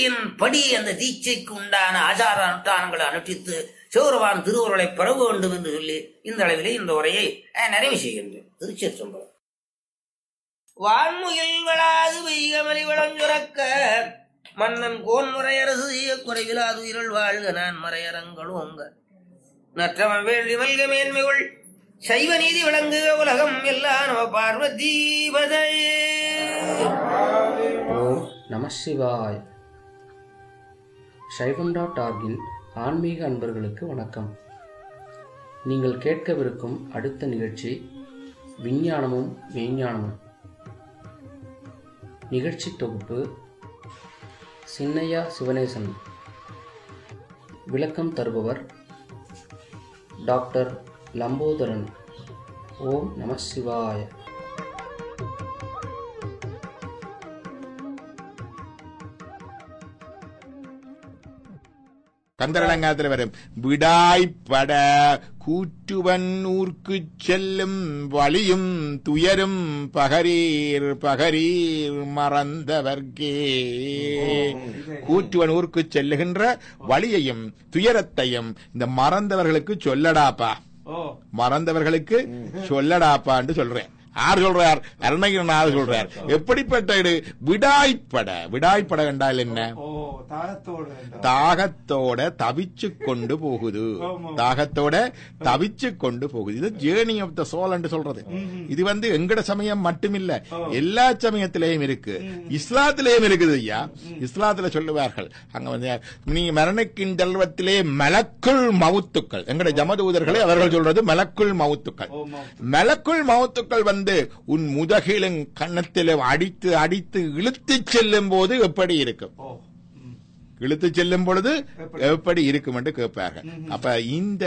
முறையின் படி அந்த தீட்சைக்கு உண்டான ஆச்சார அனுஷ்டானங்களை அனுஷ்டித்து சிவபெருமான் திருவுருளை பெற வேண்டும் என்று சொல்லி இந்த அளவிலே இந்த உரையை நிறைவு செய்கின்றேன். திருச்சிற்றம்பலம். வான்முகில் வளாது வெய்கமலி வளஞ்சுரக்க மன்னன் கோன் முறையரசு செய்ய குறைவிலாது உயிரல் வாழ்க நான் மறையரங்களோங்க நற்றவன் வேள்வி மல்க மேன்மைகள் சைவ நீதி விளங்குக உலகம் எல்லாம் நம பார்வதி பதையே. ஓம் நம சிவாய். சைவம்.org-இன் ஆன்மீக அன்பர்களுக்கு வணக்கம். நீங்கள் கேட்கவிருக்கும் அடுத்த நிகழ்ச்சி விஞ்ஞானமும் மெய்ஞானமும். நிகழ்ச்சி தொகுப்பு சின்னையா சிவனேசன். விளக்கம் தருபவர் டாக்டர் லம்போதரன். ஓம் நம சிவாய. கந்தரலங்காத்துல வரும் விடாய்பட கூற்றுவன் ஊர்க்கு செல்லும் வழியும் துயரும் பகரீர் பகரீர் மறந்தவர்க்கே. கூற்றுவன் ஊருக்கு செல்லுகின்ற வழியையும் துயரத்தையும் இந்த மறந்தவர்களுக்கு சொல்லடாப்பா, மறந்தவர்களுக்கு சொல்லடாப்பான்னு சொல்றேன். யார் சொல்றார்? அருணகிரிநாதர் சொல்றார். எப்படிப்பட்ட விடாய்ப்பட. விடாய்ப்பட என்றால் என்ன? தாகத்தோட தவிச்சு கொண்டு போகுது. தாகத்தோட தவிச்சு கொண்டு போகுது. இது ஜேர்னி ஆஃப் த சோல் என்று சொல்றது. இது எங்கட சமயம் மட்டுமில்ல, எல்லா சமயத்திலேயும் இருக்கு. இஸ்லாத்திலேயும் இருக்குது ஐயா. இஸ்லாத்துல சொல்லுவார்கள், அங்க நீங்க மரணிக்கின்றல்வத்திலே மலக்குள் மவுத்துக்கள், எங்கட ஜமதூதர்களை அவர்கள் சொல்றது மலக்குள் மவுத்துக்கள். மலக்குள் மவுத்துக்கள் உன் முதுகிலும் கன்னத்திலும் அடித்து அடித்து இழுத்து செல்லும் போது எப்படி இருக்கும், இழுத்து செல்லும் பொழுது எப்படி இருக்கும் என்று கேட்பார்கள். அப்ப இந்த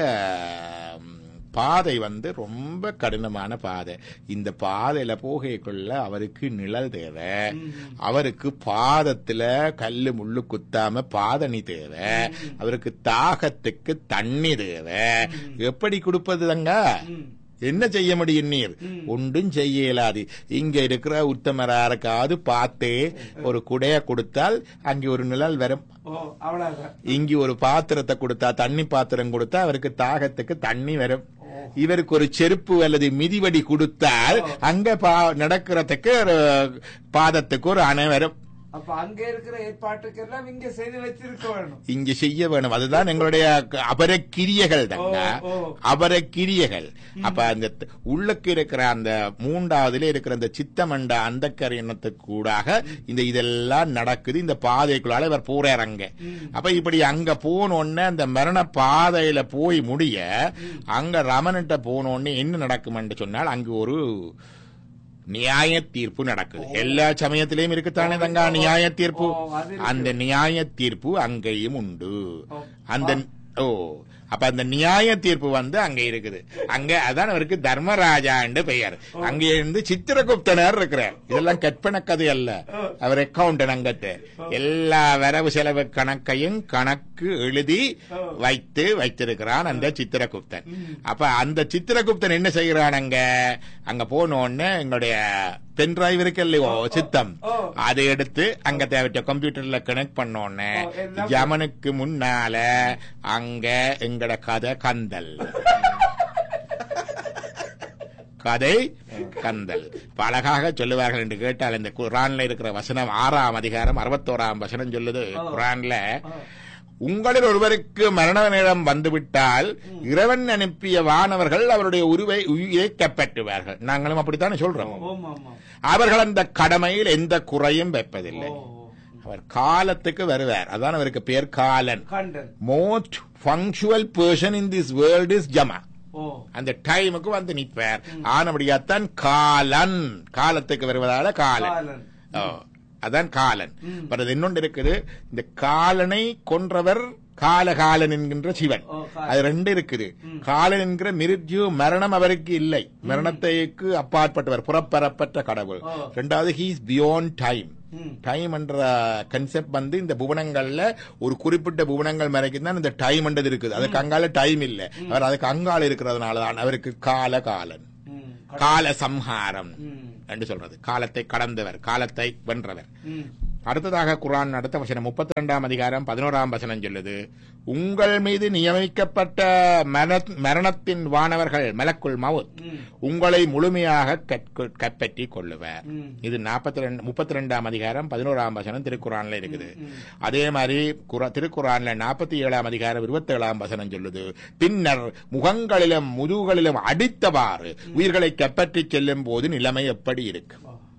பாதை ரொம்ப கடினமான பாதை. இந்த பாதையில போகைக்குள்ள அவருக்கு நிழல் தேவை, அவருக்கு பாதத்துல கல்லு முள்ளு குத்தாம பாதணி தேவை, அவருக்கு தாகத்துக்கு தண்ணி தேவை. எப்படி கொடுப்பது தங்க? என்ன செய்ய முடியும்? நீர் ஒன்றும் செய்ய இயலாது. இங்க இருக்கிற உத்தமராருக்காவது பார்த்தே ஒரு குடைய கொடுத்தால் அங்கே ஒரு நிழல் வரும். இங்கு ஒரு பாத்திரத்தை கொடுத்தா, தண்ணி பாத்திரம் கொடுத்தா அவருக்கு தாகத்துக்கு தண்ணி வரும். இவருக்கு ஒரு செருப்பு அல்லது மிதிவடி கொடுத்தால் அங்க நடக்கிறதுக்கு ஒரு பாதத்துக்கு ஒரு அணை வரும். அப்ப அங்க இருக்கிற ஏற்பாட்டுக்கு எல்லாம் இங்க செய்து வச்சிருக்க வேணும், இங்க செய்ய வேணும். அதுதான் எங்களுடைய அபரக்கிரியைகள் தாங்க, அபரக்கிரியைகள். அப்ப அந்த உள்ளுக்கு இருக்கிற அந்த மூன்றாவதுல இருக்கிற அந்த சித்தமண்ட அந்த கரியணத்துக்கு கூடாக இந்த இதெல்லாம் நடக்குது. இந்த பாதைக்குள்ளால இவர் போறார் அங்க. அப்ப இப்படி அங்க போனோன்னு அந்த மரண பாதையில போய் முடிய அங்க ரமணிட்ட போனோன்னு என்ன நடக்கும் என்று சொன்னால் அங்கு ஒரு நியாய தீர்ப்பு நடக்குது. எல்லா சமயத்திலையும் இருக்குத்தானே தங்கா நியாய தீர்ப்பு. அந்த நியாய தீர்ப்பு அங்கேயும் உண்டு. அந்த அப்ப அந்த நியாய தீர்ப்பு அங்க இருக்குது. அங்க அதான் அவருக்கு தர்மராஜா என்று பெயர். அங்க இருந்து சித்திரகுப்தனர் இருக்கிறார். இதெல்லாம் கற்பனை கதை அல்ல, அவர் அக்கவுண்டன்ட். அங்கத்து எல்லா வரவு செலவு கணக்கையும் கணக்கு எழுதி வைத்திருக்கிறான் அந்த சித்திரகுப்தன். அப்ப அந்த சித்திரகுப்தன் என்ன செய்கிறான்? அங்க போனோன்னு எங்களுடைய பென் டிரைவ் இருக்கு இல்லையோ சித்தம், அதை எடுத்து அங்க தேவையான கம்ப்யூட்டர்ல கனெக்ட் பண்ணோன்னு யமனுக்கு முன்னால அங்க எங்கட கதை கந்தல், கதை கந்தல். அழகாக சொல்லுவார்கள் என்று கேட்டால் இந்த குர்ஆன்ல இருக்கிற வசனம் 6ஆம் அதிகாரம் 61ஆம் வசனம் சொல்லுது. குர்ஆன்ல உங்களில் ஒருவருக்கு மரண நேரம் வந்துவிட்டால் இறைவன் அனுப்பிய வானவர்கள் அவருடைய உயிரை கைப்பற்றுவார்கள். நாங்களும் அப்படித்தானே சொல்றோம். அவர்கள் அந்த கடமையில் எந்த குறையும் வைப்பதில்லை. அவர் காலத்துக்கு வருவார். அதான் அவருக்கு பேர் காலன். Most punctual person in this world is ஜமா. அந்த டைமுக்கு நிற்பார். ஆனபடியாத்தான் காலன், காலத்துக்கு வருவதால காலன். அதான் காலன். இன்னொன்று இருக்குது, இந்த காலனை கொன்றவர் காலகாலன் என்கின்ற சிவன். அது ரெண்டு இருக்குது. காலன் என்கிற மிருத்யு மரணம் அவருக்கு இல்லை, மரணத்தைக்கு அப்பாற்பட்டவர், புறப்பெறப்பட்ட கடவுள். ரெண்டாவது he is beyond time. Time என்ற கன்செப்ட் இந்த புவனங்கள்ல ஒரு குறிப்பிட்ட புவனங்கள் வரைக்கும் தான் இந்த டைம் என்றது இருக்குது. அதுக்கு அங்கால டைம் இல்லை. அவர் அதுக்கு அங்கால இருக்கிறதுனாலதான் அவருக்கு காலகாலன், கால சம்ஹாரம் என்று சொல்றது. காலத்தை கடந்தவர், காலத்தை வென்றவர். அடுத்ததாக குர்ஆன் அடுத்த வசனம் 32 அதிகாரம் 11 வசனம் சொல்லுது, உங்கள் மீது நியமிக்கப்பட்ட மரணத்தின் வானவர்கள் மலக்குல் மவுத் உங்களை முழுமையாக கைப்பற்றி கொள்ளுவர். இது 32 அதிகாரம் 11 வசனம் திருக்குர்ஆன்ல இருக்குது. அதே மாதிரி திருக்குர்ஆன்ல 47 அதிகாரம் 27 வசனம் சொல்லுது, பின்னர் முகங்களிலும் முதுகுகளிலும் அடித்தவாறு உயிர்களை கைப்பற்றி செல்லும் போது நிலைமை எப்படி இருக்கு?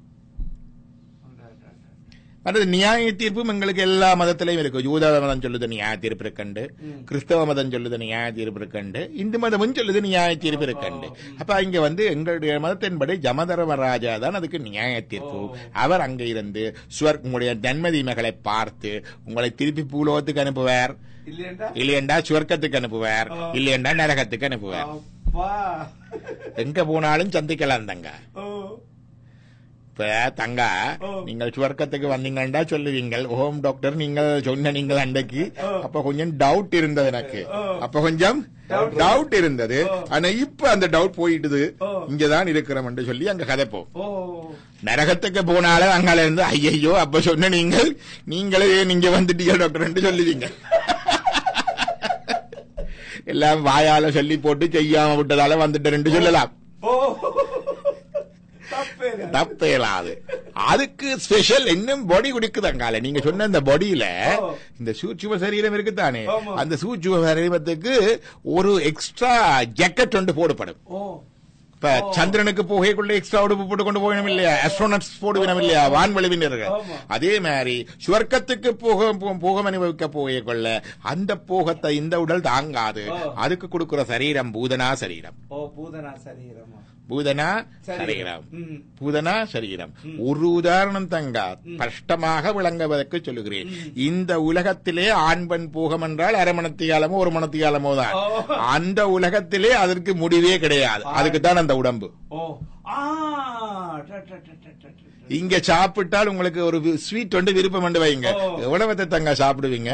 அடுத்து நியாய தீர்ப்பும் எங்களுக்கு எல்லா மதத்திலையும் இருக்கு. யூத மதம் சொல்லுது நியாய தீர்ப்பு இருக்கண்டு, கிறிஸ்தவ மதம் சொல்லுது நியாய தீர்ப்பு இருக்கண்டு, இந்து மதமும் சொல்லுது நியாய தீர்ப்பு இருக்கண்டு. அப்ப இங்க எங்களுடைய மதத்தின்படி ஜமதர்மராஜா தான் அதுக்கு நியாய தீர்ப்பு. அவர் அங்க இருந்து உங்களுடைய நன்மதிமைகளை பார்த்து உங்களை திருப்பி பூலோகத்துக்கு அனுப்புவார், இல்லையண்டா சுவர்க்கத்துக்கு அனுப்புவார், இல்லையண்டா நரகத்துக்கு அனுப்புவார். எங்க போனாலும் சந்திக்கலாம் தங்க. இப்ப தங்கா நீங்கள் சுவர்க்கத்துக்கு வந்தீங்கன்னா சொல்லுவீங்க, ஹோம் டாக்டர் நீங்கள் சொன்ன நீங்கள் அன்றைக்கு அப்ப கொஞ்சம் டவுட் இருந்தது எனக்கு, அப்ப கொஞ்சம் டவுட் இருந்தது, ஆனா இப்ப அந்த டவுட் போயிட்டுது, இங்கதான் இருக்கிறோம் என்று சொல்லி அங்க கதைப்போம். நரகத்துக்கு போனாலும் அங்கால இருந்து ஐயோ அப்ப சொன்ன நீங்களே நீங்க வந்துட்டீங்க டாக்டர் என்று சொல்லுவீங்க. எல்லாம் வாயால சொல்லி போட்டு செய்யாம விட்டதால வந்துட்டு சொல்லலாம், தப்பேலாது. அதுக்கு ஸ்பெஷல் இன்னும் பாடி குடிக்குதாங்கால. நீங்க சொன்ன இந்த பாடியில இந்த சூட்சும சரீரம் இருக்குதானே, அந்த சூட்சும சரீரத்துக்கு ஒரு எக்ஸ்ட்ரா ஜாக்கெட் ஒன்று போடப்படும். இப்ப சந்திரனுக்கு போகக்குள்ள எக்ஸ்ட்ரா உடுப்பு போட்டு கொண்டு போகணும் இல்லையா, ஆஸ்ட்ரோனட்ஸ் போடுவினம் இல்லையா, வான்வெளிவினர்கள். அதே மாதிரி சுவர்க்கத்துக்கு போகம் அனுபவிக்க போகக்குள்ள அந்த போகத்தை இந்த உடல் தாங்காது, அதுக்கு கொடுக்கிற சரீரம் பூதனா சரீரம். பூதனா சரீரம், பூதனா சரீரம். ஒரு உதாரணம் தங்கா ஸ்பஷ்டமாக விளங்குவதற்கு சொல்லுகிறேன். இந்த உலகத்திலே ஆண் பெண் போகம் என்றால் அரை மணத்தியாலமோ ஒரு மணத்தியாலமோ தான். அந்த உலகத்திலே அதற்கு முடிவே கிடையாது, அதுக்குத்தான் அந்த உடம்பு. இங்க சாப்பிட்டால் உங்களுக்கு ஒரு ஸ்வீட் ஒன்று விருப்பம் என்று வைங்க, எவ்வளவு தங்க சாப்பிடுவீங்க?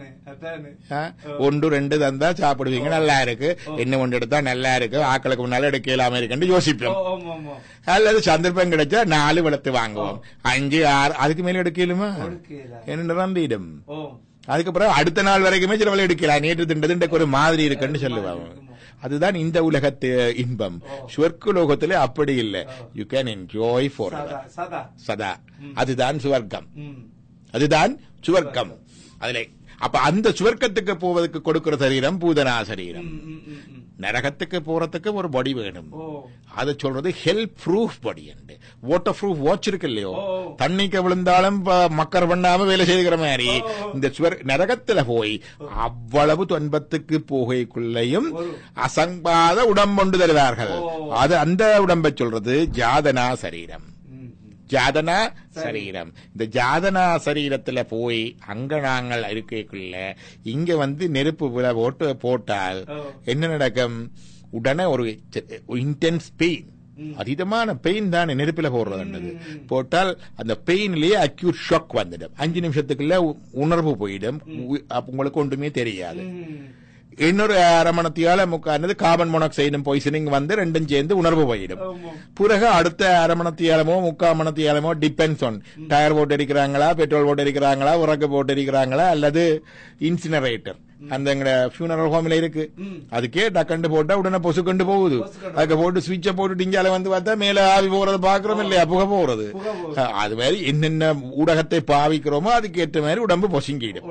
1 2 தந்தா சாப்பிடுவீங்க, நல்லா இருக்கு, என்ன ஒன்று எடுத்தா நல்லா இருக்கு, ஆக்களுக்கு முன்னால எடுக்கலாம இருக்குன்னு யோசிப்போம். அல்லது சந்தர்ப்பம் கிடைச்சா 4 வளர்த்து வாங்குவோம், 5 6 அதுக்கு மேல எடுக்கலுமா என்ன நம்பிடும். அதுக்கப்புறம் அடுத்த நாள் வரைக்குமே சில எடுக்கலாம், நேற்று திண்டதுக்கு ஒரு மாதிரி இருக்குன்னு சொல்லுவாங்க. அதுதான் இந்த உலகத்து இன்பம். சுவர்க்கலோகத்திலே அப்படி இல்லை, யூ கேன் என்ஜாய் ஃபார் சதா. அதுதான் சுவர்க்கம், அதுதான் சுவர்க்கம். அதுல அப்ப அந்த சுவர்க்கத்துக்கு போவதற்கு கொடுக்கிற சரீரம் பூதனா சரீரம். நரகத்துக்கு போறதுக்கு ஒரு பாடி வேணும், அதை சொல்றது ஹெல்ப் ப்ரூஃப் பாடி. வாட்டர் ப்ரூஃப் வாட்ச் இருக்கு இல்லையோ, தண்ணிக்கு விழுந்தாலும் மக்கர் பண்ணாம வேலை செய்கிற மாதிரி இந்த நரகத்துல போய் அவ்வளவு துன்பத்துக்கு போகைக்குள்ளையும் அசங்காத உடம்பொண்டு தருவார்கள். அது அந்த உடம்பை சொல்றது ஜாதனா சரீரம். ஜாதனா சரீரம். இந்த ஜாதனா சரீரத்துல போய் அங்க நாங்கள் இருக்கைக்குள்ள இங்க நெருப்பு போட்டால் என்ன நடக்கும்? உடனே ஒரு இன்டென்ஸ் பெயின், அதீதமான பெயின் தான் நெருப்பில போடுறது. போட்டால் அந்த பெயின்லயே அக்யூட் ஷாக் வந்துடும். 5 நிமிஷத்துக்குள்ள உணர்வு போயிடும், உங்களுக்கு ஒன்றுமே தெரியாது. இன்னொரு அரமணத்தியால முக்கானது கார்பன் மோனாக்சைடும் பாய்சனிங் ரெண்டும் சேர்ந்து உணர்வு போயிடும். பிறகு அடுத்த அரமணத்தியாலமோ 3/4 மணத்தியாலமோ டிபெண்ட்ஸ் ஆன் டயர் போட்டு இருக்கிறாங்களா, பெட்ரோல் போட்டு இருக்கிறாங்களா, உரக்கு போட்டு இருக்கிறாங்களா, அல்லது இன்சினரேட்டர் அந்த ஃபியூனரல் ஹோம்ல இருக்கு, அதுக்கே டக்கண்டு போட்டா உடனே பொசு கொண்டு போகுது. அதுக்கு போட்டு சுவிட்ச போட்டு டிஞ்சால பார்த்தா மேல ஆவி போறது பாக்குறோம் இல்லையா, புகை போறது. அது மாதிரி என்னென்ன ஊடகத்தை பாவிக்கிறோமோ அதுக்கு ஏற்ற மாதிரி உடம்பு பொசுங்கிடும்.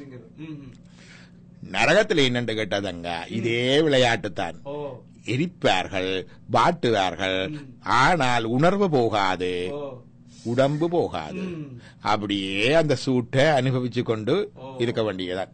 நரகத்தில் என்னென்று கேட்டதங்க இதே விளையாட்டுத்தான். எரிப்பார்கள், வாட்டுவார்கள், ஆனால் உணர்வு போகாது, உடம்பு போகாது. அப்படியே அந்த சூட்டை அனுபவிச்சு கொண்டு இருக்க வேண்டியதான்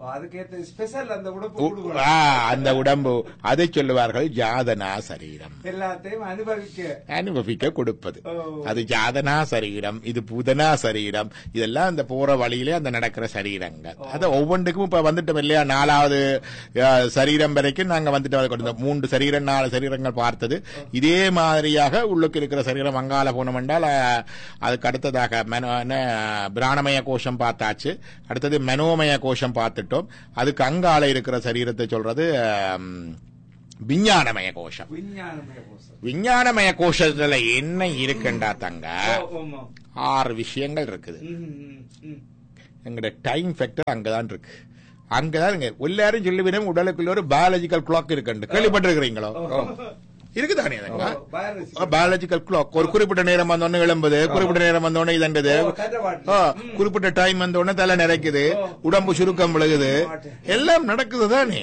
அந்த உடம்பு. அதை சொல்லுவார்கள் ஜாதனா சரீரம், எல்லாத்தையும் அனுபவிக்க கொடுப்பது. அது ஜாதனா சரீரம், இது பூதனா சரீரம். இதெல்லாம் அந்த போற வழியிலே அந்த நடக்கிற சரீரங்கள். அது ஒவ்வொன்றுக்கும் இப்ப வந்துட்டோம் இல்லையா, 4வது சரீரம் வரைக்கும் நாங்க வந்துட்டு 3 சரீரம் 4 சரீரங்கள் பார்த்தது. இதே மாதிரியாக உள்ளுக்கு இருக்கிற சரீரம் அங்கால போனோம் என்றால் அதுக்கு அடுத்ததாக பிராணமய கோஷம் பார்த்தாச்சு, அடுத்தது மனோமய கோஷம் பார்த்துட்டோம். அதுக்கு அங்கால இருக்கிற சரீரத்தை சொல்றது விஞ்ஞானமய கோஷம். விஞ்ஞானமய கோஷம். விஞ்ஞானமய கோஷத்துல என்ன இருக்குண்டா தங்க, 6 விஷயங்கள் இருக்குது. எங்கட டைம் ஃபேக்டர் அங்கதான் இருக்கு. அங்கதான் எல்லாரும் சொல்லுவிடும் உடலுக்குள்ள ஒரு பயாலஜிக்கல் கிளாக் இருக்கு. கேள்விப்பட்டிருக்கிறீங்களோ? இருக்குதானே பயாலஜிக்கல் கிளாக். ஒரு குறிப்பிட்ட நேரம் வந்தோடனே எழும்புது, குறிப்பிட்ட நேரம் வந்தோடனே இதண்டது, குறிப்பிட்ட டைம் வந்தோடனே தலை நிறைக்குது, உடம்பு சுருக்கம் விழுகுது, எல்லாம் நடக்குது தானே.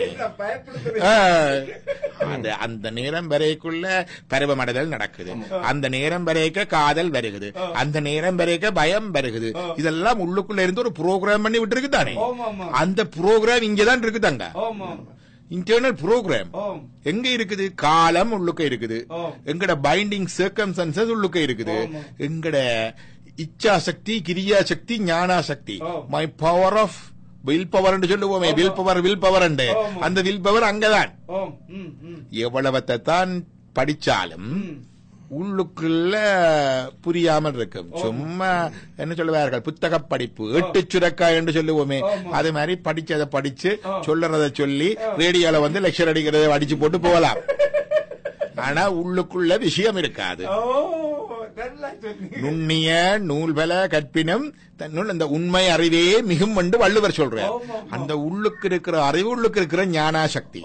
அந்த நேரம் வரைக்குள்ள பருவமடைதல் நடக்குது, அந்த நேரம் வரைக்க காதல் வருகுது, அந்த நேரம் வரைக்க பயம் வருகுது. இதெல்லாம் உள்ளுக்குள்ள இருந்து ஒரு ப்ரோக்ராம் பண்ணி விட்டு இருக்கு தானே. அந்த ப்ரோக்ராம் இங்கதான் இருக்குதாங்க. இன்டர்னல் ப்ரோக்ராம் எங்க இருக்குது? காலம் உள்ளுக்க இருக்குது, எங்கட பைண்டிங் சர்க்கம்ஸ்டன்சஸ் உள்ளுக்க இருக்குது, எங்கட இச்சா சக்தி, கிரியா சக்தி, ஞானா சக்தி, my power of will power சொல்லுவோமே, வில் பவர் அந்த வில் பவர் அங்கதான். எவ்வளவத்தை தான் படிச்சாலும் உள்ளுக்குள்ள புரியாமல் இருக்கும். சும்மா என்ன சொல்லுவார்கள், புத்தக படிப்பு 8 சுரக்காய் என்று சொல்லுவோமே, அதே மாதிரி படிச்சதை படிச்சு சொல்றத சொல்லி ரேடியோல வந்து லெக்சர் அடிக்கிறத அடிச்சு போட்டு போகலாம். ஆனா உள்ளுக்குள்ள விஷயம் இருக்காது. நுண்ணிய நூல்பல கற்பினும் தன்னுள் அந்த உண்மை அறிவே மிகும் என்று வள்ளுவர் சொல்றார். அந்த உள்ளுக்கு இருக்கிற அறிவு, உள்ளுக்கு இருக்கிற ஞானா சக்தி.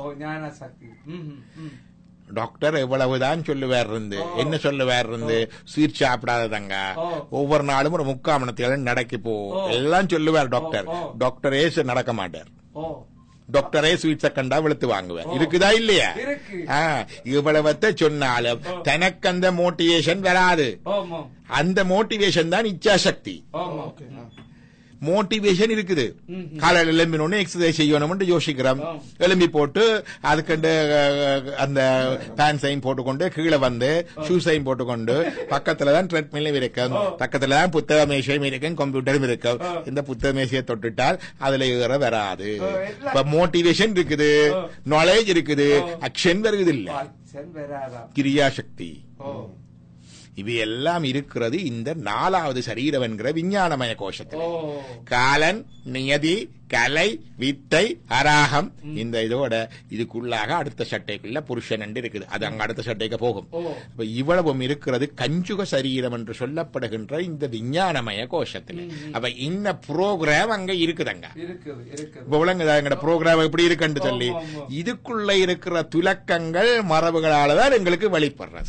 டாக்டர் எவ்வளவுதான் சொல்லுவார் இருந்து, என்ன சொல்லுவார் இருந்து, ஸ்வீட் சாப்பிடாதங்க, ஒவ்வொரு நாளும் ஒரு 3/4 மணி நேரம் நடக்கி போ, எல்லாம் சொல்லுவார் டாக்டர். டாக்டரே நடக்க மாட்டார். டாக்டரே ஸ்வீட்ஸ கண்டா வெளுத்து வாங்குவார். இருக்குதா இல்லையா? இவ்வளவத்தை சொன்னாலும் தனக்கு அந்த மோட்டிவேஷன் வராது. அந்த மோட்டிவேஷன் தான் இச்சா சக்தி. மோட்டிவேஷன் இருக்குது. காலையில் எழும்பினோன்னு எக்ஸசைஸ் செய்யணும்னு யோசிக்கிறோம். எழும்பி போட்டு அதுக்கு அந்த பேண்ட்ஸையும் போட்டுக்கொண்டு கீழே வந்து ஷூஸையும் போட்டுக்கொண்டு பக்கத்துலதான் ட்ரெட்மில்லும் இருக்கும், பக்கத்துலதான் புத்தக மேசையும் இருக்கும், கம்ப்யூட்டரும் இருக்கும். இந்த புத்தக மேசையை தொட்டுட்டால் அதுல ஏற வராது. இப்ப மோட்டிவேஷன் இருக்குது, நாலேஜ் இருக்குது, ஆக்ஷன் வருது இல்ல, கிரியா சக்தி. இவையெல்லாம் இருக்கிறது இந்த 4வது சரீரம் என்கிற விஞ்ஞானமய கோஷத்தில். காலன், நியதி, கலை, வித்தை, அராகம், இந்த இதோட இதுக்குள்ளாக அடுத்த சட்டைக்குள்ள புருஷன் என்று இருக்குது. அது அங்க அடுத்த சட்டைக்கு போகும். இவ்வளவும் இருக்கிறது கஞ்சுக சரீரம் என்று சொல்லப்படுகின்ற இந்த விஞ்ஞானமய கோஷத்தில். அப்ப இந்த புரோகிராம் அங்க இருக்குதுங்க. விளங்குதா எங்கட புரோகிராம் எப்படி இருக்குன்னு சொல்லி? இதுக்குள்ள இருக்கிற துலக்கங்கள் மரபுகளாலதான் எங்களுக்கு வெளிப்படுறது.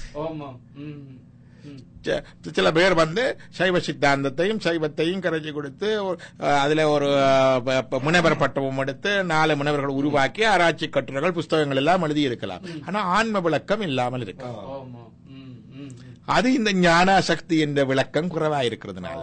சில பேர் வந்து சைவ சித்தாந்தத்தையும் சைவத்தையும் கரைச்சி கொடுத்து அதுல ஒரு முனைவர் பட்டமும் எடுத்து 4 முனைவர்கள் உருவாக்கி ஆராய்ச்சி கட்டுரைகள் புஸ்தகங்கள் எல்லாம் எழுதி இருக்கலாம். ஆனா ஆன்ம விளக்கம் இல்லாமல் இருக்கு. அது இந்த ஞான சக்தி என்ற விளக்கம் குறைவாயிருக்கிறதுனால.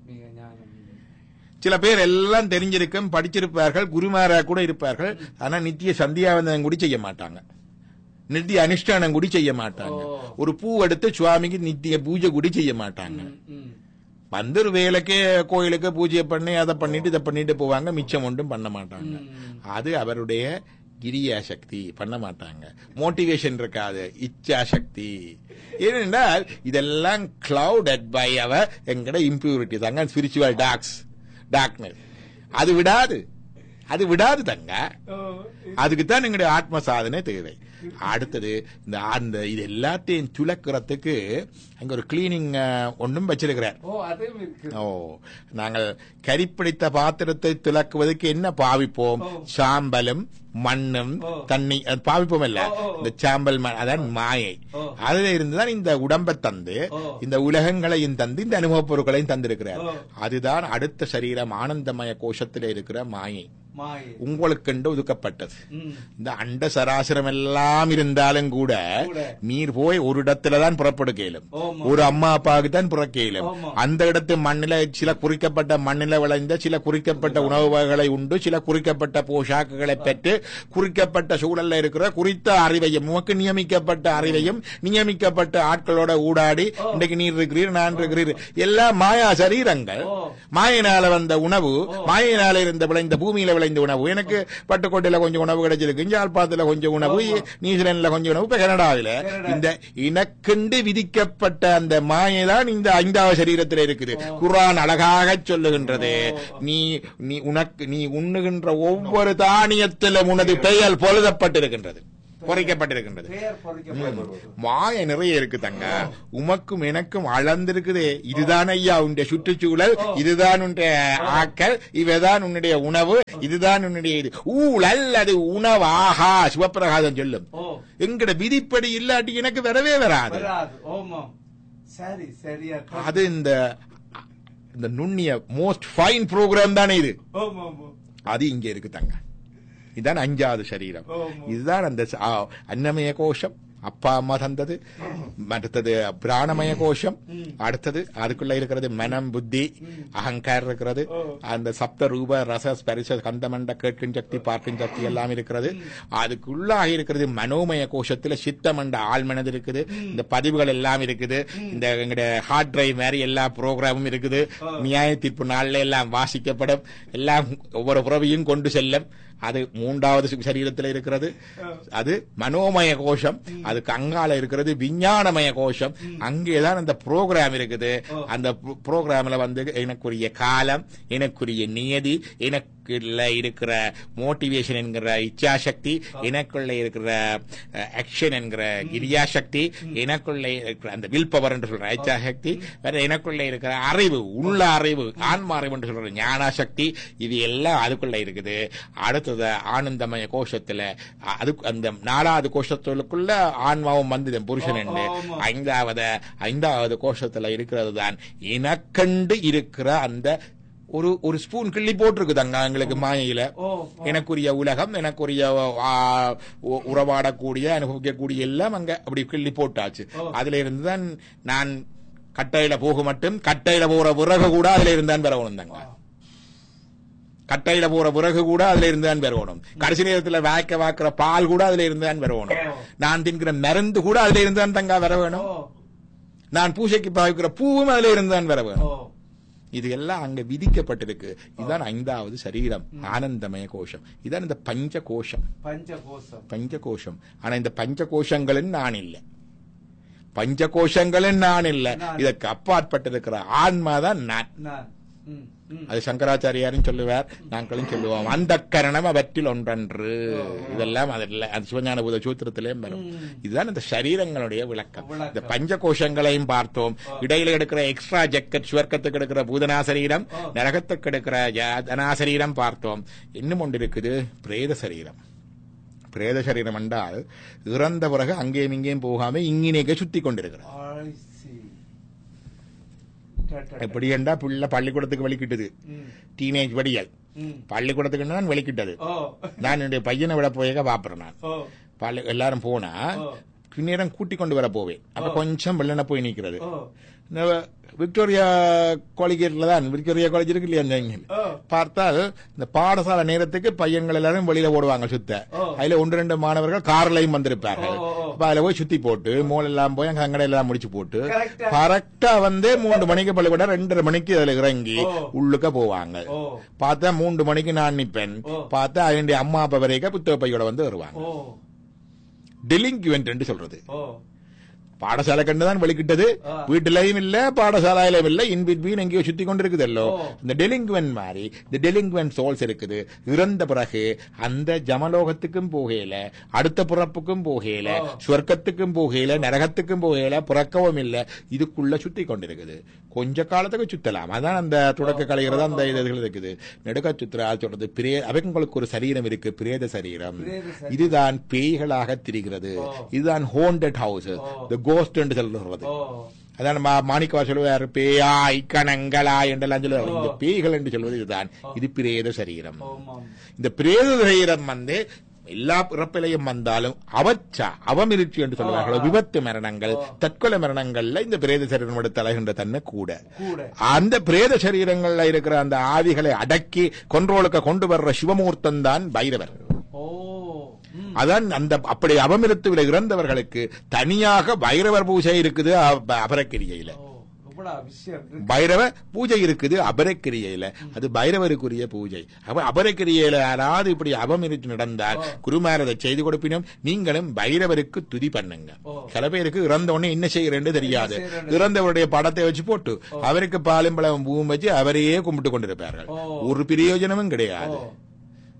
சில பேர் எல்லாம் தெரிஞ்சிருக்கும், படிச்சிருப்பார்கள், குருமாரா கூட இருப்பார்கள். ஆனா நித்திய சந்தியாவந்தம் கூட செய்ய மாட்டாங்க, நித்திய அனுஷ்டானம் கூட செய்ய மாட்டாங்க, ஒரு பூ எடுத்து சுவாமிக்கு நித்திய பூஜை கூட செய்ய மாட்டாங்க. வந்து ஒரு வேலைக்கு கோயிலுக்கு பூஜை பண்ணி அதை பண்ணிட்டு இதை பண்ணிட்டு போவாங்க, மிச்சம் ஒன்றும் பண்ண மாட்டாங்க. அது அவருடைய கிரியா சக்தி. பண்ண மாட்டாங்க. மோட்டிவேஷன் இருக்காது, இச்சா சக்தி. ஏனென்றால் இதெல்லாம் கிளவுடட் பை அவர் எங்கட இம்பியூரிட்டி தாங்க, ஸ்பிரிச்சுவல் டார்க்னஸ். அது விடாது தங்க. அதுக்குத்தான் எங்களுடைய ஆத்ம சாதனை தேவை. அடுத்தது இந்த இது எல்லாத்தையும் துலக்கிறதுக்கு அங்க ஒரு கிளீனிங் ஒன்றும் வச்சிருக்கிறார். நாங்கள் கரிப்பிடித்த பாத்திரத்தை துலக்குவதற்கு என்ன பாவிப்போம்? சாம்பலும் மண்ணும் தண்ணி பாவிப்போம் இல்ல, இந்த சாம்பல் அதான் மாயை. அதுல இருந்துதான் இந்த உடம்பை தந்து இந்த உலகங்களையும் தந்து இந்த அனுபவ பொருட்களையும் தந்திருக்கிறார். அதுதான் அடுத்த சரீரம் ஆனந்தமய கோஷத்தில் இருக்கிற மாயை. உங்களுக்கு ஒதுக்கப்பட்டது. இந்த அண்ட சராசரம் எல்லாம் இருந்தாலும் கூட நீர் போய் ஒரு இடத்துலதான் புறப்படுகையிலும், ஒரு அம்மா அப்பாவுக்கு தான் புறக்கையிலும். அந்த இடத்து மண்ணில சில குறிக்கப்பட்ட மண்ணில விளைந்த சில குறிக்கப்பட்ட உணவு வகைகளை உண்டு, சில குறிக்கப்பட்ட போஷாக்குகளை பெற்று குறிக்கப்பட்ட சூழல்ல இருக்கிற குறித்த அறிவையும் உமக்கு நியமிக்கப்பட்ட அறிவையும் நியமிக்கப்பட்ட ஆட்களோட ஊடாடி இன்றைக்கு நீர் இருக்கிறீர், நான் இருக்கிறீர், எல்லா மாயா சரீரங்கள். மாயினால வந்த உணவு, மாயினால இருந்த விளைந்த பூமியில விளைந்த உணவு. எனக்கு பட்டுக்கோட்டையில கொஞ்சம் உணவு கிடைச்சிருக்கு, ஜாழ்ப்பாணத்துல கொஞ்சம் உணவு, நியூசிலாந்துல கொஞ்சம் உணவு, இப்ப கனடாவில. இந்த இனக்கண்டு விதிக்கப்பட்ட அந்த மாயைதான் இந்த 5வது சரீரத்தில் இருக்குது. குர்ஆன் அழகாக சொல்லுகின்றது, நீ உண்ணுகின்ற ஒவ்வொரு தானியத்திலும் உனது பெயர் பொழுதப்பட்டிருக்கின்றது. பொறிக்கப்பட்டிருக்கின்றது. பெயர் பொறிக்கப்பட்டிருக்கிறது. மாய நிறைய இருக்கு தங்க. உமக்கும் எனக்கும் அளந்திருக்குதே. இதுதான் ஐயா உன்னுடைய சுற்றுச்சூழல், இதுதான் உன்னுடைய ஆக்கள், இவைதான் உன்னுடைய உணவு, இதுதான் உன்னுடைய இது. ஊழல் அது உணவாகா சிவப்பிரகாசம் சொல்லும். எங்கட விதிப்படி இல்லாட்டி எனக்கு வரவே வராது. சரி சரியா அது இந்த நுண்ணிய மோஸ்ட் ஃபைன் ப்ரோக்ராம் தானே இது. அது இங்க இருக்கு தங்க. இதுதான் 5வது சரீரம். இதுதான் அந்த அன்னமய கோஷம், அப்பா அம்மா தந்தது. அடுத்தது பிராணமய கோஷம். அடுத்தது அதுக்குள்ள இருக்கிறது மனம், புத்தி, அகங்காரம் இருக்கிறது. அந்த சப்த ரூப ரச ஸ்பரிச கந்தமண்ட கேட்கும் சக்தி, பார்க்கும் சக்தி எல்லாம் இருக்கிறது. அதுக்குள்ளாக இருக்கிறது மனோமய கோஷத்துல சித்தமண்ட ஆழ்மனது இருக்குது. இந்த பதிவுகள் எல்லாம் இருக்குது. இந்த எங்களுடைய ஹார்ட் டிரைவ் மாதிரி எல்லா ப்ரோக்ராமும் இருக்குது. நியாய தீர்ப்பு நாள்ல எல்லாம் வாசிக்கப்படும். எல்லாம் ஒவ்வொரு புறவையும் கொண்டு செல்லும். அது 3வது சரீரத்தில் இருக்கிறது. அது மனோமய கோஷம். அதுக்கு அங்கால இருக்கிறது விஞ்ஞானமய கோஷம். அங்கேதான் அந்த புரோகிராம் இருக்குது. அந்த புரோகிராம்ல எனக்குரிய காலம், எனக்குரிய நியதி, எனக்குள்ள இருக்கிற மோட்டிவேஷன் என்கிற இச்சாசக்தி, எனக்குள்ள இருக்கிற ஆக்ஷன் என்கிற கிரியாசக்தி, எனக்குள்ள இருக்கிற அந்த வில் பவர் என்று சொல்ற இச்சாசக்தி, எனக்குள்ள இருக்கிற அறிவு, உள்ள அறிவு, ஆன்ம அறிவு என்று சொல்ற ஞானசக்தி, இது எல்லாம் அதுக்குள்ள இருக்குது. அடுத்தது ஆனந்தமய கோஷத்துல அந்த 4வது கோஷத்துக்குள்ள ஆன்மாவும் வந்து புருஷன் என்று 5வது கோஷத்துல இருக்கிறது தான் எனக்கண்டு இருக்கிற அந்த ஒரு ஸ்பூன் கிள்ளி போட்டிருக்குதாங்க எங்களுக்கு மாயையில. எனக்குரிய உலகம், எனக்குரிய உறவாடக்கூடிய அனுபவிக்கக்கூடிய எல்லாம் அங்க அப்படி கிள்ளி போட்டாச்சு. அதுல இருந்துதான் நான் கட்டையில போக மட்டும், கட்டையில போற விறகு கூட அதுல இருந்தான் வரணும் தாங்க. கட்டையில போற பிறகு கூட அதுல இருந்துதான் பெறணும். கடைசி நேரத்துல வாக்குற பால் கூட அதுல இருந்துதான் பெறணும். நான் தின்கிற மருந்து கூட அதுல இருந்துதான் தங்கா வர வேணும். நான் பூஜைக்கு பாவிக்கிற பூவும் அதுல இருந்துதான் வர வேணும். இது எல்லாம் அங்க விதிக்கப்பட்டிருக்கு. இதுதான் 5வது சரீரம், ஆனந்தமய கோஷம். இதுதான் இந்த பஞ்ச கோஷம். ஆனா இந்த பஞ்ச கோஷங்களின் நான் இல்லை, பஞ்ச கோஷங்களின் நான் இல்லை. இதற்கு அப்பாற்பட்டிருக்கிற ஆன்மாதான் நான். அது சங்கராச்சாரியாரும் சொல்லுவார், நாங்களும் சொல்லுவோம். அந்த கரணம் அவற்றில் ஒன்றன்று. இதெல்லாம் அதில் அது சிவஞான பூத சூத்திரத்திலேயும் வரும். இதுதான் இந்த சரீரங்களுடைய விளக்கம். இந்த பஞ்ச கோஷங்களையும் பார்த்தோம். இடையில எடுக்கிற எக்ஸ்ட்ரா ஜக்கெட், சுவர்க்கத்துக்கு எடுக்கிற பூதனா சரீரம், நரகத்துக்கு எடுக்கிற ஜனா சரீரம் பார்த்தோம். இன்னும் ஒன்று இருக்குது, பிரேத சரீரம். பிரேத சரீரம் என்றால் இறந்த பிறகு அங்கேயும் இங்கேயும் போகாம இங்கினேக்க சுத்தி கொண்டிருக்கிறது. எப்படி என்றா பிள்ளை பள்ளிக்கூடத்துக்கு வெளிக்கிட்டது, டீனேஜ் படிகள் பள்ளிக்கூடத்துக்கு நான் வெளிக்கிட்டது. நான் என்னுடைய பையனை விட போய் பாப்புறேன். நான் எல்லாரும் போனா நேரம் கூட்டிக் கொண்டு வர போவேன். அப்ப கொஞ்சம் வெள்ளன போய் நிக்கிறது. விக்டோரியா காலேஜ்ல தான், விக்டோரியா காலேஜ் இருக்கு இல்லையா, பார்த்தால் இந்த பாடசாலை நேரத்துக்கு பையன்கள் எல்லாரும் வெளியில ஓடுவாங்க சுத்த. அதுல 1-2 மாணவர்கள் கார்லயும் வந்திருப்பார்கள். அதுல போய் சுத்தி போட்டு மோல் எல்லாம் போய் அங்க அங்கடை எல்லாம் முடிச்சு போட்டு கரெக்டா 3 மணிக்கு பள்ளிக்கூட 2:30 மணிக்கு அதுல இறங்கி உள்ளுக்க போவாங்க. பார்த்தா 3 மணிக்கு நான் நிப்பேன். பார்த்தா என்னுடைய அம்மா அப்பா வரைக்கும் புத்தக பையோட வந்து வருவாங்க. டெலிங்க்வென்ட் என்று சொல்றது. பாடசாலை கண்டுதான் வெளிக்கிட்டது, வீட்டிலையும் இல்ல பாடசாலையிலும் இல்ல, இன் பிட்வீன் எங்கேயோ சுத்தி கொண்டிருக்குதல்லோ. இந்த டெலிங்க்வென்ட் மாதிரி இந்த டெலிங்க்வென்ட் சோல்ஸ் இருக்குது. இறந்த பிறகு அந்த ஜமலோகத்துக்கும் போகல, அடுத்த பிறப்புக்கும் போகல, சொர்க்கத்துக்கும் போகல, நரகத்துக்கும் போகல, பிறக்கவும் இல்ல, இதுக்குள்ள சுத்தி கொண்டிருக்குது. கொஞ்ச காலத்துக்கு சுத்தலாம். அதான் அந்த தொடக்க கலைகிறது அந்த இதுகள் இருக்குது. நெடுக்க சுத்திரா சொல்றது அவங்களுக்கு ஒரு சரீரம் இருக்கு, பிரேத சரீரம். இதுதான் பேய்களாக திரிகிறது. இதுதான் ஹோண்டட் ஹவுஸ், கோஸ்ட் என்று சொல்றது. அதான் மாணிக்கவா சொல்லுவார், பேயாய் கணங்களா என்றெல்லாம் சொல்லுவார். பேய்கள் என்று சொல்வது இதுதான். இது பிரேத சரீரம். இந்த பிரேத சரீரம் எல்லா பிறப்பிலையும் வந்தாலும் அவமிருச்சி என்று சொல்லுவார்கள். விபத்து மரணங்கள், தற்கொலை மரணங்கள்ல இந்த பிரேத சரீரம் எடுத்து அலைகின்ற தன்மை கூட. அந்த பிரேத சரீரங்கள்ல இருக்கிற அந்த ஆவிகளை அடக்கி கொன்றோளுக்கு கொண்டு வர்ற சிவமூர்த்தம் தான் பைரவர். அதான் அந்த அப்படி அவமிருத்துவில இறந்தவர்களுக்கு தனியாக பைரவர் பூஜை இருக்குது. அபரக்கிரியையில பைரவ பூஜை இருக்குது. அபரக்கிரியையில அது பைரவருக்குரிய பூஜை. அபரக்கிரியையில யாராவது இப்படி அவமிருத்து நடந்தால் குருமாரதை செய்து கொடுப்பினும் நீங்களும் பைரவருக்கு துதி பண்ணுங்க. சில பேருக்கு இறந்த உடனே என்ன செய்யறேன்னு தெரியாது. இறந்தவருடைய படத்தை வச்சு போட்டு அவருக்கு பாலும் பழம் பூவும் வச்சு அவரையே கும்பிட்டு கொண்டிருப்பார்கள். ஒரு பிரயோஜனமும் கிடையாது.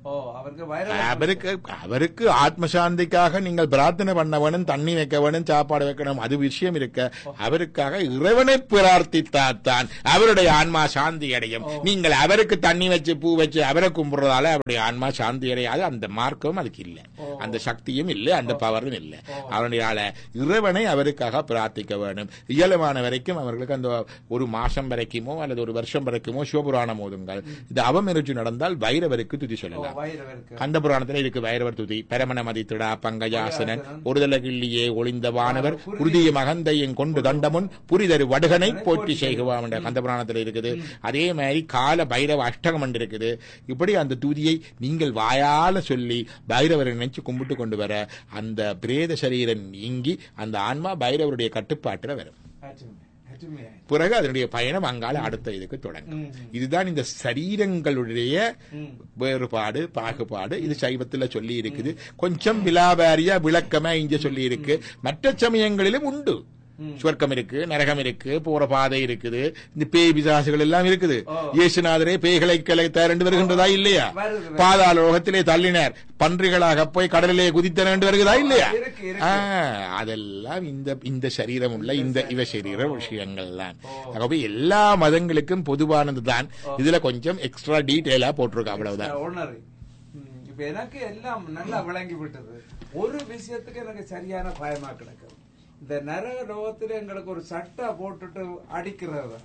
அவருக்கு அவருக்கு ஆத்ம சாந்திக்காக நீங்கள் பிரார்த்தனை பண்ண வேணும், தண்ணி வைக்க வேணும், சாப்பாடு வைக்கணும், அது விஷயம் இருக்க. அவருக்காக இறைவனை பிரார்த்தித்தான் அவருடைய ஆன்மா சாந்தி அடையும். நீங்கள் அவருக்கு தண்ணி வச்சு பூ வச்சு அவரை கும்பிடுறதால அவருடைய ஆன்மா சாந்தி அடையாது. அந்த மார்க்கம் அதுக்கு இல்ல, அந்த சக்தியும் இல்லை, அந்த பவரும் இல்லை. அவருடைய இறைவனை அவருக்காக பிரார்த்திக்க வேணும். இயலுமான வரைக்கும் அவர்களுக்கு அந்த ஒரு மாசம் வரைக்குமோ அல்லது ஒரு வருஷம் வரைக்குமோ சிவபுராணம் ஓதுங்கள். இது அவமெருச்சு நடந்தால் வைரவருக்கு துதி சொல்லலாம். கந்த புராணத்தில் இருக்கு வைரவர் துதி. பரமண மதித்திடா பங்கஜாசனன் ஒருதல கிள்ளியே ஒளிந்த வானவர் உறுதிய மகந்தையும் கொண்டு தண்டமுன் புரிதரு வடுகனை போற்றி செய்குவான் என்ற கந்த புராணத்தில் இருக்குது. அதே மாதிரி கால பைரவ அஷ்டகம் என்று இருக்குது. இப்படி அந்த துதியை நீங்கள் வாயால சொல்லி பைரவரை நினைச்சு கும்பிட்டு கொண்டு வர அந்த பிரேத சரீரம் நீங்கி அந்த ஆன்மா பைரவருடைய கட்டுப்பாட்டில் வரும். பிறகு அதனுடைய பயணம் அங்கால அடுத்த இதுக்கு தொடங்கும். இதுதான் இந்த சரீரங்களுடைய வேறுபாடு பாகுபாடு. இது சைவத்தில் சொல்லி இருக்குது. கொஞ்சம் விலாபாரியா விளக்கமா இங்க சொல்லி இருக்கு. மற்ற சமயங்களிலும் உண்டு. சுவர்க்கம் இருக்கு, நரகம் இருக்கு, போற பாதை இருக்குது, இந்த பேய் பிசாசுகள் எல்லாம் இருக்குது. இயேசுநாதரே பேய்களை கலைத்தார் வருகின்றதா இல்லையா? பாதாள லோகத்திலே தள்ளினார், பன்றிகளாக போய் கடலிலே குதித்தன வருகிறதா இல்லையா? அதெல்லாம் இந்த சரீரம் உள்ள இந்த இவ சரீர விஷயங்கள் தான். ஆகவே எல்லா மதங்களுக்கும் பொதுவானது தான். இதுல கொஞ்சம் எக்ஸ்ட்ரா டீட்டெயிலா போட்டிருக்க, அவ்வளவுதான். இப்ப எனக்கு எல்லாம் நல்லா விளங்கி விட்டது. ஒரு விஷயத்துக்கு எனக்கு சரியான பயமா கிடக்கு. இந்த நரக லோகத்துல எங்களுக்கு ஒரு சட்டை போட்டுட்டு அடிக்கிறது,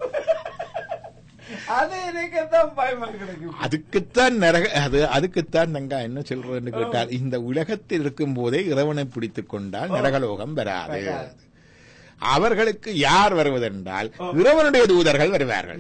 அது எனக்கு தான் பயமா கிடைக்கும். அதுக்குத்தான் நாங்க என்ன சொல்றோம்னு கேட்டால், இந்த உலகத்தில் இருக்கும் போதே இறைவனை பிடித்துக் கொண்டால் நரகலோகம் வராது. அவர்களுக்கு யார் வருவதென்றால் இறைவனுடைய தூதர்கள் வருவார்கள்.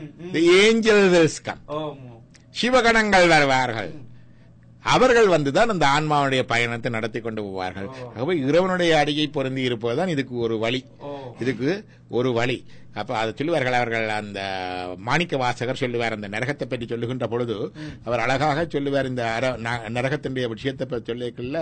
சிவகணங்கள் வருவார்கள். அவர்கள் வந்துதான் அந்த ஆன்மாவுடைய பயணத்தை நடத்தி கொண்டு போவார்கள். ஆகவே இறைவனுடைய அடியை பொருந்தி இருப்பதுதான் இதுக்கு ஒரு வழி. இதுக்கு ஒரு வழி. அப்ப அதை சொல்லுவார்கள் அவர்கள். அந்த மாணிக்க வாசகர் சொல்லுவார், அந்த நரகத்தை பற்றி சொல்லுகின்ற பொழுது அவர் அழகாக சொல்லுவார். இந்த நரகத்தினுடைய விஷயத்தை சொல்லிக்கல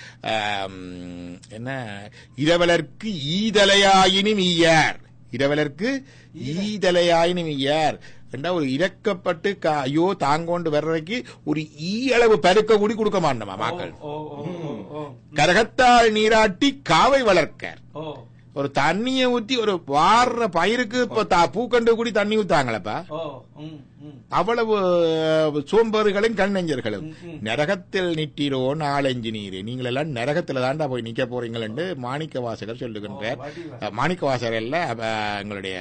என்ன, இரவலர்க்கு ஈதலையாயினும் ஈயார், இரவலர்க்கு ஈதலையாயினும் ஈயார் என்றா ஒரு இறக்கப்பட்டு ஐயோ தாங்கொண்டு வர்றதுக்கு ஒரு ஈயளவு பருக்க கூடி கொடுக்க மாட்டோமா மக்கள். கரகத்தால் நீராட்டி காவை வளர்க்க, ஒரு தண்ணிய ஊத்தி ஒரு வாடுற பயிருக்கு பூக்கண்டு கூடி தண்ணி ஊத்தாங்களப்பா. அவ்வளவு சோம்பேறுகளும் கண்ணெஞ்சர்களும். நரகத்தில் நிட்டீரோ நாலஞ்சு நீர், நீங்கள் எல்லாம் நரகத்துல தாண்டா போய் நிக்க போறீங்கள் என்று மாணிக்க வாசகர் சொல்லுகின்றார். மாணிக்க வாசகர் இல்ல, எங்களுடைய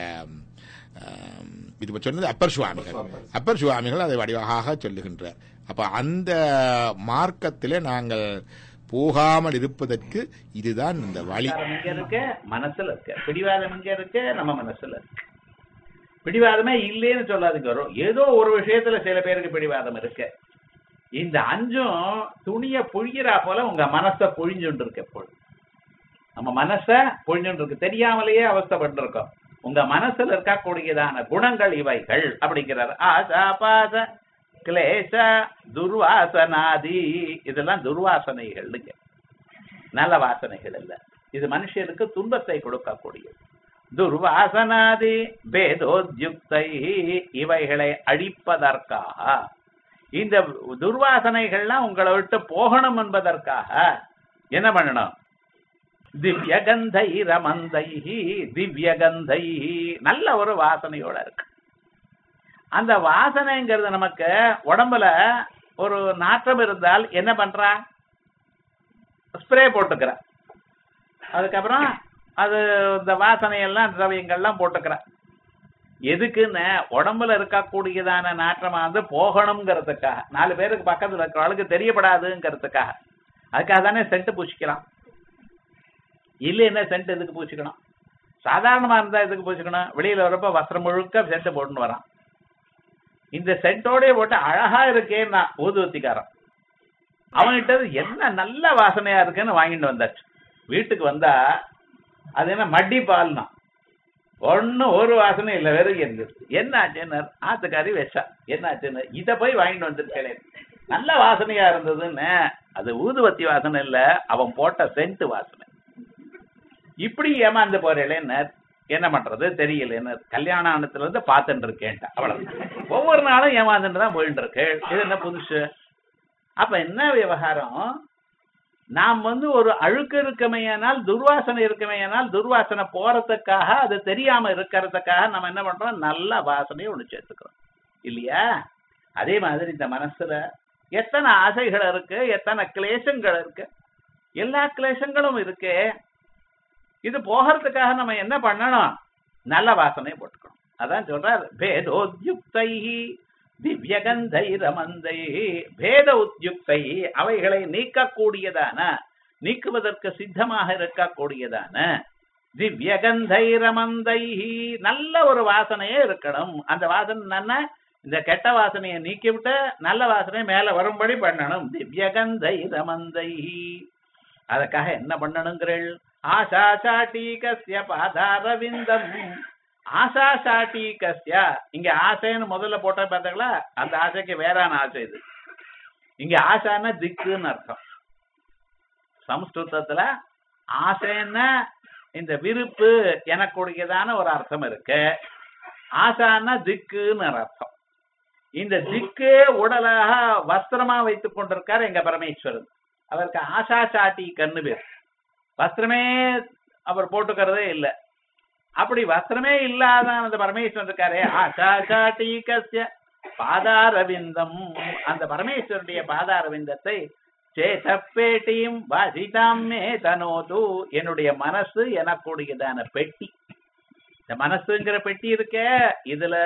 இது சொன்னது அப்பர் சுவாமிகள். அப்பர் சுவாமிகள் அதை வடிவாக சொல்லுகின்றார். அப்ப அந்த மார்க்கத்திலே நாங்கள் போகாமல் இருப்பதற்கு இதுதான் இந்த வழி. இங்க இருக்க மனசுல இருக்க பிடிவாதம், இங்க இருக்க நம்ம மனசுல இருக்கு. பிடிவாதமே இல்லைன்னு சொல்லாதுக்கு வரும். ஏதோ ஒரு விஷயத்துல சில பேருக்கு பிடிவாதம் இருக்கு. இந்த அஞ்சும் துணிய புழிகிறா போல உங்க மனச புழிஞ்சுட்டு இருக்கு. எப்பொழுது நம்ம மனச புழிஞ்சுட்டு இருக்கு, தெரியாமலேயே அவஸ்தைப்பட்டு இருக்கோம். உங்க மனசுல இருக்கக்கூடியதான குணங்கள் இவைகள் அப்படிங்கிறார். ஆசா பாச கிளேச துர்வாசனாதி, இதெல்லாம் துர்வாசனைகள், நல்ல வாசனைகள் இல்ல. இது மனுஷனுக்கு துன்பத்தை கொடுக்கக்கூடியது. துர்வாசனாதி பேதோத்யுக்தை, இவைகளை அழிப்பதற்காக, இந்த துர்வாசனைகள்லாம் உங்களை விட்டு போகணும் என்பதற்காக என்ன பண்ணணும்? திவ்யகந்தை ரமந்தை, திவ்யகந்தை, நல்ல ஒரு வாசனையோட இருக்கு. அந்த வாசனைங்கிறது நமக்கு உடம்புல ஒரு நாற்றம் இருந்தால் என்ன பண்றா? ஸ்ப்ரே போட்டுக்கிற, அதுக்கப்புறம் அது இந்த வாசனையெல்லாம் திரவியங்கள்லாம் போட்டுக்கிற. எதுக்குன்னு உடம்புல இருக்கக்கூடியதான நாற்றமா வந்து போகணுங்கிறதுக்காக, 4 பேருக்கு பக்கத்துல இருக்கிறவளுக்கு தெரியப்படாதுங்கிறதுக்காக. அதுக்காக தானே சென்ட் பூசிக்கலாம். இல்லைன்னா சென்ட் எதுக்கு பூசிக்கணும்? சாதாரணமா இருந்தா எதுக்கு பூசிக்கணும்? வெளியில வரப்ப வஸ்திரம் முழுக்க சென்ட் போட்டுன்னு வரான். இந்த சென்ட்டோடய போட்டு அழகா இருக்கேன்னா ஊதுவத்திக்காரன், அவன்கிட்ட என்ன நல்ல வாசனையா இருக்குன்னு வாங்கிட்டு வந்தாச்சு. வீட்டுக்கு வந்தா அது என்ன மட்டி பால்னா, ஒன்னும் ஒரு வாசனை இல்லை, வெறும் இருந்தது. என்ன ஆச்சுன்னு ஆத்துக்காரி வச்சா, என்ன ஆச்சுன்னு இதை போய் வாங்கிட்டு வந்துருக்கேன். நல்ல வாசனையா இருந்ததுன்னு. அது ஊதுவத்தி வாசனை இல்ல, அவன் போட்ட சென்ட் வாசனை. இப்படி ஏமாந்து போறேன்னு என்ன பண்றது தெரியல. என்ன கல்யாண ஆனத்துல இருந்து பாத்துட்டு இருக்கேன். அவ்வளவு ஒவ்வொரு நாளும் ஏமாந்துட்டு தான் போயிட்டு இருக்கு. இது என்ன புதுசு? அப்ப என்ன விவகாரம், நாம் ஒரு அழுக்கு இருக்குமையானால், துர்வாசனை இருக்குமையானால், துர்வாசனை போறதுக்காக, அது தெரியாம இருக்கிறதுக்காக நம்ம என்ன பண்றோம், நல்ல வாசனையை ஒண்ணு சேர்த்துக்கிறோம் இல்லையா? அதே மாதிரி இந்த மனசுல எத்தனை ஆசைகள் இருக்கு, எத்தனை கிளேசங்கள் இருக்கு, எல்லா கிளேசங்களும் இருக்கு. இது போகிறதுக்காக நம்ம என்ன பண்ணணும், நல்ல வாசனையை போட்டுக்கணும். அதான் சொல்றார், பேதோத்யுக்தை திவ்யகந்தை ரமந்தை. பேத உத்யுக்தை, அவைகளை நீக்கக்கூடியதான, நீக்குவதற்கு சித்தமாக இருக்கக்கூடியதான திவ்யகந்தை ரமந்தை, நல்ல ஒரு வாசனையே இருக்கணும். அந்த வாசனை இந்த கெட்ட வாசனையை நீக்கிவிட்டு நல்ல வாசனை மேல வரும்படி பண்ணணும். திவ்யகந்தை ரமந்தை. அதுக்காக என்ன பண்ணணுங்கிறள், ஆசா சாட்டீகஸ்ய பாதாரவிந்தம். ஆசா சாட்டீகஸ்ய, இங்க ஆசைன்னு முதல்ல போட்ட பார்த்தீங்களா, அந்த ஆசைக்கு வேறான ஆசை இது. இங்க ஆசான திக்குன்னு அர்த்தம். சம்ஸ்கிருதத்துல ஆசைன்னா இந்த விருப்பு எனக்கூடியதான ஒரு அர்த்தம் இருக்கு. ஆசான திக்குன்னு அர்த்தம். இந்த திக்கு உடலாக வஸ்திரமா வைத்துக் கொண்டிருக்காரு எங்க பரமேஸ்வரன். அவருக்கு ஆசா சாட்டி கண்ணு பேர். வஸ்திரமே அவர் போட்டுக்கிறதே இல்லை. அப்படி வஸ்திரமே இல்லாத அந்த பரமேஸ்வரன் இருக்காரே, ஆசா சாட்டி கஸ்ய பாதாரவிந்தம். அந்த பரமேஸ்வருடைய பாதாரவிந்தத்தை சேதப்பேட்டியும் வாசிதாமே தனோது. என்னுடைய மனசு எனக்கூடியதான பெட்டி, இந்த மனசுங்கிற பெட்டி இருக்க, இதுல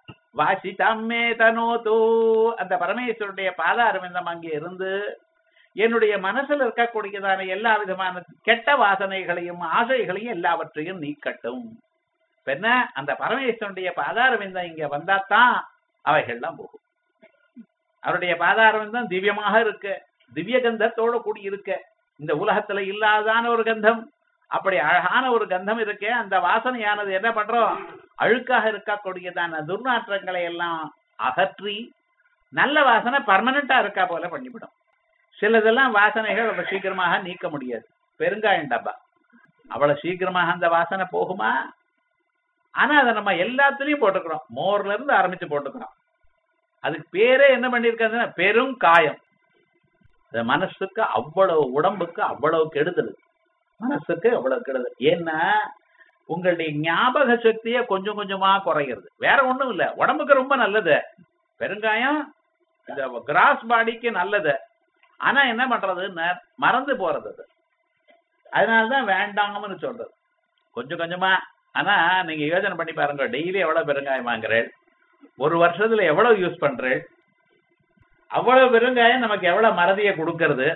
வாசிதாமே தனோது, அந்த பரமேஸ்வருடைய பாதாரவிந்தம் அங்கே இருந்து என்னுடைய மனசுல இருக்கக்கூடியதான எல்லா விதமான கெட்ட வாசனைகளையும் ஆசைகளையும் எல்லாவற்றையும் நீக்கட்டும். என்ன, அந்த பரமேஸ்வரனுடைய பாதாரவிந்தம் இங்க வந்தாத்தான் அவைகள்லாம் போகும். அவருடைய பாதாரவிந்தம் திவ்யமாக இருக்கு, திவ்ய கந்தத்தோடு கூடி இருக்க. இந்த உலகத்துல இல்லாதான ஒரு கந்தம், அப்படி அழகான ஒரு கந்தம் இருக்கே. அந்த வாசனையானது என்ன பண்றோம், அழுக்காக இருக்கக்கூடியதான துர்நாற்றங்களை எல்லாம் அகற்றி நல்ல வாசனை பர்மனண்டா இருக்கா போல பண்ணிவிடும். சிலதெல்லாம் வாசனைகள் அவ்வளவு சீக்கிரமாக நீக்க முடியாது. பெருங்காயம் டப்பா அவ்வளவு சீக்கிரமாக அந்த வாசனை போகுமா? ஆனா அதை நம்ம எல்லாத்துலயும் போட்டுக்கிறோம். மோர்ல இருந்து ஆரம்பிச்சு போட்டுக்கிறோம். அதுக்கு பேரே என்ன பண்ணிருக்காதுன்னா பெருங்காயம். மனசுக்கு அவ்வளவு, உடம்புக்கு அவ்வளவு கெடுதல், மனசுக்கு அவ்வளவு கெடுதல். ஏன்னா உங்களுடைய ஞாபக சக்தியை கொஞ்சம் கொஞ்சமா குறைகிறது. வேற ஒண்ணும் இல்ல, உடம்புக்கு ரொம்ப நல்லது பெருங்காயம், இந்த கிராஸ் பாடிக்கு நல்லது. ஆனா என்ன பண்றதுன்னு மறந்து போறது. அதனாலதான் வேண்டாம்னு சொல்றது கொஞ்சம் கொஞ்சமா. ஆனா நீங்க யோசனை பண்ணி பாருங்க, டெய்லி எவ்வளவு பெருங்காயம் வாங்குறேன், ஒரு வருஷத்துல எவ்வளவு யூஸ் பண்றேன், அவ்வளவு பெருங்காயம் நமக்கு எவ்வளவு மறதியை கொடுக்கறது.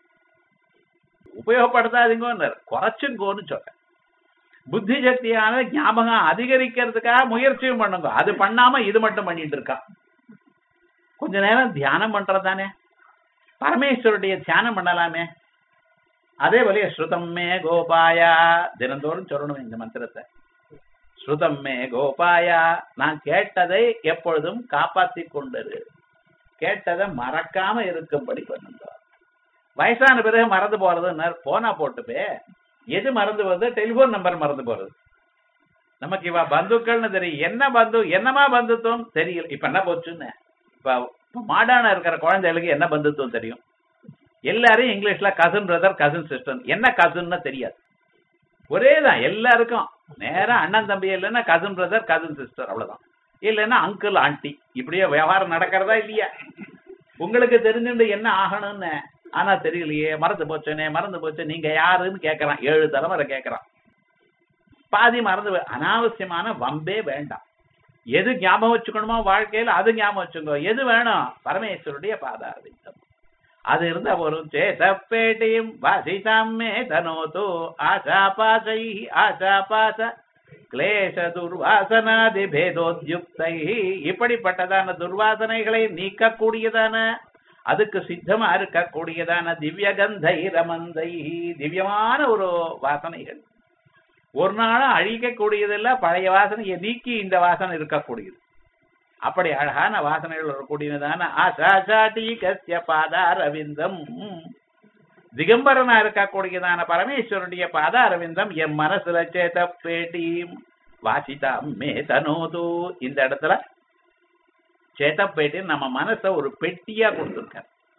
உபயோகப்படுத்தாதீங்க, குறைச்சுங்கோன்னு சொல்றேன். புத்தி சக்தியான ஞாபகம் அதிகரிக்கிறதுக்காக முயற்சியும் பண்ணுங்க. அது பண்ணாம இது மட்டும் பண்ணிட்டு இருக்கான். கொஞ்ச நேரம் தியானம் பண்றதானே, பரமேஸ்வருடைய தியானம் பண்ணலாமே. அதே போல ஸ்ருதம் மே கோபாயா, தினந்தோறும் சொல்லணும் இந்த மந்திரத்தை. ஸ்ருதம் மே கோபாயா, நான் கேட்டதை எப்பொழுதும் காப்பாத்தி கொண்டது, கேட்டதை மறக்காம இருக்கும்படி பண்ணுங்க. வயசான பிறகு மறந்து போறது, போனா போட்டுப்பே. எது மறந்து போறது, டெலிபோன் நம்பர் மறந்து போறது. நமக்கு இவ பந்துக்கள்னு தெரியும், என்ன பந்து, என்னமா பந்துத்துவம் தெரியல. இப்ப என்ன போச்சுன்னு, இப்ப மாடான இருக்கிற குழந்தைகளுக்கு என்ன பந்துத்துவம் தெரியும்? எல்லாரும் இங்கிலீஷ்ல கசின் பிரதர், கசின் சிஸ்டர். என்ன கசின்னு தெரியாது. ஒரேதான் எல்லாருக்கும். நேரம் அண்ணன் தம்பி இல்லைன்னா கசின் பிரதர், கசின் சிஸ்டர், அவ்வளவுதான். இல்லைன்னா அங்கிள் ஆண்டி. இப்படியே விவகாரம் நடக்கிறதா இல்லையா? உங்களுக்கு தெரிஞ்சுட்டு என்ன ஆகணும்னு, ஆனா தெரியலையே, மறந்து போச்சேனே, மறந்து போச்சு. நீங்க யாருன்னு கேட்கறான், 7 தலைமுறை கேட்கறான். பாதி மறந்து. அனாவசியமான வம்பே வேண்டாம். எது ஞாபகம் வச்சுக்கணுமோ வாழ்க்கையில அது ஞாபகம் வச்சுக்கோ. எது வேணும், பரமேஸ்வருடைய பாதாரவிந்தம். அது இருந்தா ஒரு சேதப்பேட்டியும் வாசிதாமே தனோது ஆசா பாசை ஆசா பாச கிளேச துர்வாசனாதி பேதோத்யுக்தை. இப்படிப்பட்டதான துர்வாசனைகளை நீக்கக்கூடியதான, அதுக்கு சித்தமா இருக்கக்கூடியதான திவ்யகந்தை ரமந்தை, திவ்யமான ஒரு வாசனைகள். ஒரு நாளும் அழிக்கக்கூடியதில்ல, பழைய வாசனையை நீக்கி இந்த வாசனை இருக்கக்கூடியது. அப்படி அழகான வாசனைகள் வரக்கூடியதான ஆசாசாட்டி கஸ்ய பாதாரவிந்தம், திகம்பரனா இருக்கக்கூடியதான பரமேஸ்வருடைய பாதாரவிந்தம் என் மனசுல சேத பேட்டியும் வாசிதாம் மே தனோது. இந்த இடத்துல சேத்தப்பேட்டி நம்ம மனச ஒரு பெட்டியா கொடுத்துருக்கார்.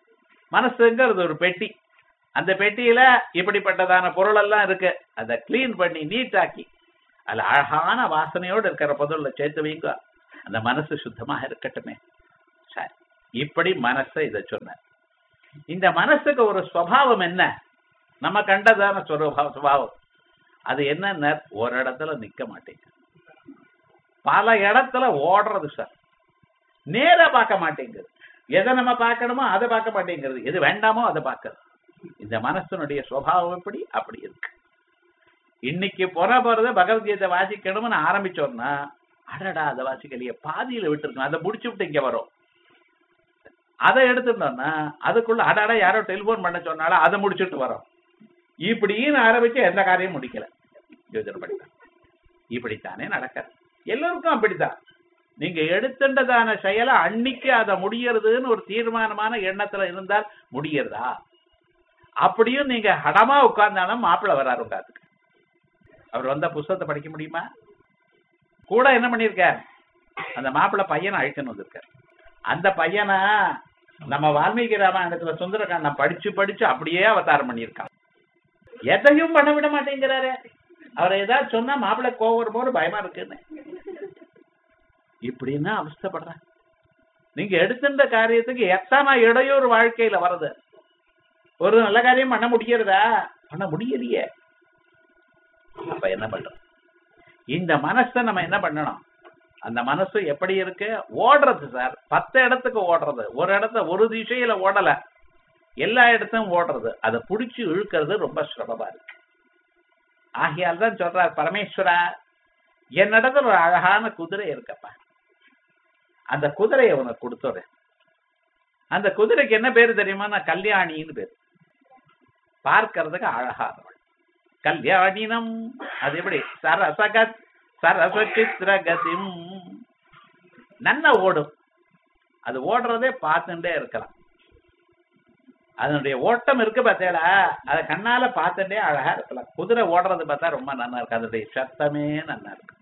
மனசுங்கிறது ஒரு பெட்டி. அந்த பெட்டியில இப்படிப்பட்டதான பொருள் எல்லாம் இருக்கு. அதை கிளீன் பண்ணி நீட்டாக்கி அதுல அழகான வாசனையோடு இருக்கிற பொருளை சேர்த்து வைங்க. அந்த மனசு சுத்தமாக இருக்கட்டுமே. சரி, இப்படி மனசை இதை சொன்ன. இந்த மனசுக்கு ஒரு சுவாவம் என்ன? நம்ம கண்டதான சுபாவம் அது என்ன? ஒரு இடத்துல நிக்க மாட்டேங்க, பல இடத்துல ஓடுறது சார். நேரா பார்க்க மாட்டேங்குது. எதை நம்ம பார்க்கணுமோ அதை பார்க்க மாட்டேங்கிறது, எது வேண்டாமோ அதை பார்க்கறது. இந்த மனசனுடைய சுபாவம் எப்படி? அப்படி இருக்கு. இன்னைக்கு போறது பகவத்கீதை வாசிக்கணும்னு ஆரம்பிச்சோம்னா, அடடா அதை வாசிக்கலையே, பாதியில விட்டுருக்கணும், அதை முடிச்சு விட்டு இங்க வரும். அதை எடுத்துட்டோம்னா அதுக்குள்ள அடாடா யாரோ டெலிபோன் பண்ண சொன்னாலும் அதை முடிச்சுட்டு வரோம். இப்படின்னு ஆரம்பிச்சு எந்த காரியம் முடிக்கல. யோசனை பண்ணிதான் இப்படித்தானே நடக்கிறது. எல்லோருக்கும் அப்படித்தான். நீங்க எடுத்துட்டதான செயலை அன்னைக்கு அதை முடியறதுன்னு ஒரு தீர்மானமான எண்ணத்துல இருந்தால் முடியறதா? அப்படியும் நீங்க ஹடமா உட்கார்ந்தாலும் மாப்பிள்ளை வராரு உட்காந்துக்கு. அவர் வந்த புஸ்தகத்தை படிக்க முடியுமா? கூட என்ன பண்ணிருக்கார், அந்த மாப்பிள்ளை பையனை அழைச்சுன்னு வந்திருக்கார். அந்த பையனை நம்ம வால்மீகி ராமாயணத்துல சுந்தரகாண்டம் படிச்சு படிச்சு அப்படியே அவதாரம் பண்ணியிருக்கான். எதையும் பண்ண விட மாட்டேங்கிறாரு. அவரை ஏதாவது சொன்னா மாப்பிள்ளை கோவம் போது பயமா இருக்குன்னு இப்படின்னா அவஸ்தப்படுற. நீங்க எடுத்துட்ட காரியத்துக்கு எத்தனை இடையூறு வாழ்க்கையில வருது. ஒரு நல்ல காரியம் பண்ண முடியறதா? பண்ண முடியலையே. அப்ப என்ன பண்றோம்? இந்த மனசை நம்ம என்ன பண்ணணும்? அந்த மனசு எப்படி இருக்கு? ஓடுறது சார். 10 இடத்துக்கு ஓடுறது. ஒரு இடத்த ஒரு திசையில ஓடல, எல்லா இடத்தையும் ஓடுறது. அதை பிடிச்சு இழுக்கிறது ரொம்ப சிரமமா இருக்கு. ஆகையால் தான் சொல்றார் பரமேஸ்வரா, என்னிடத்துல ஒரு அழகான குதிரை இருக்கப்பா, அந்த குதிரையை உனக்கு கொடுத்துறேன். அந்த குதிரைக்கு என்ன பேரு தெரியுமா? நான் கல்யாணின்னு பேரு. பார்க்கறதுக்கு அழகானவள் கல்யாணினம். அது எப்படி? சரசகத் சரசசித்ரகதிம். நல்லா ஓடும். அது ஓடுறதே பார்த்துட்டே இருக்கலாம். அதனுடைய ஓட்டம் இருக்கு பார்த்தேடா, அதை கண்ணால பார்த்துட்டே அழகா இருக்கலாம். குதிரை ஓடுறது பார்த்தா ரொம்ப நல்லா இருக்கு. அதனுடைய சத்தமே நல்லா இருக்கு.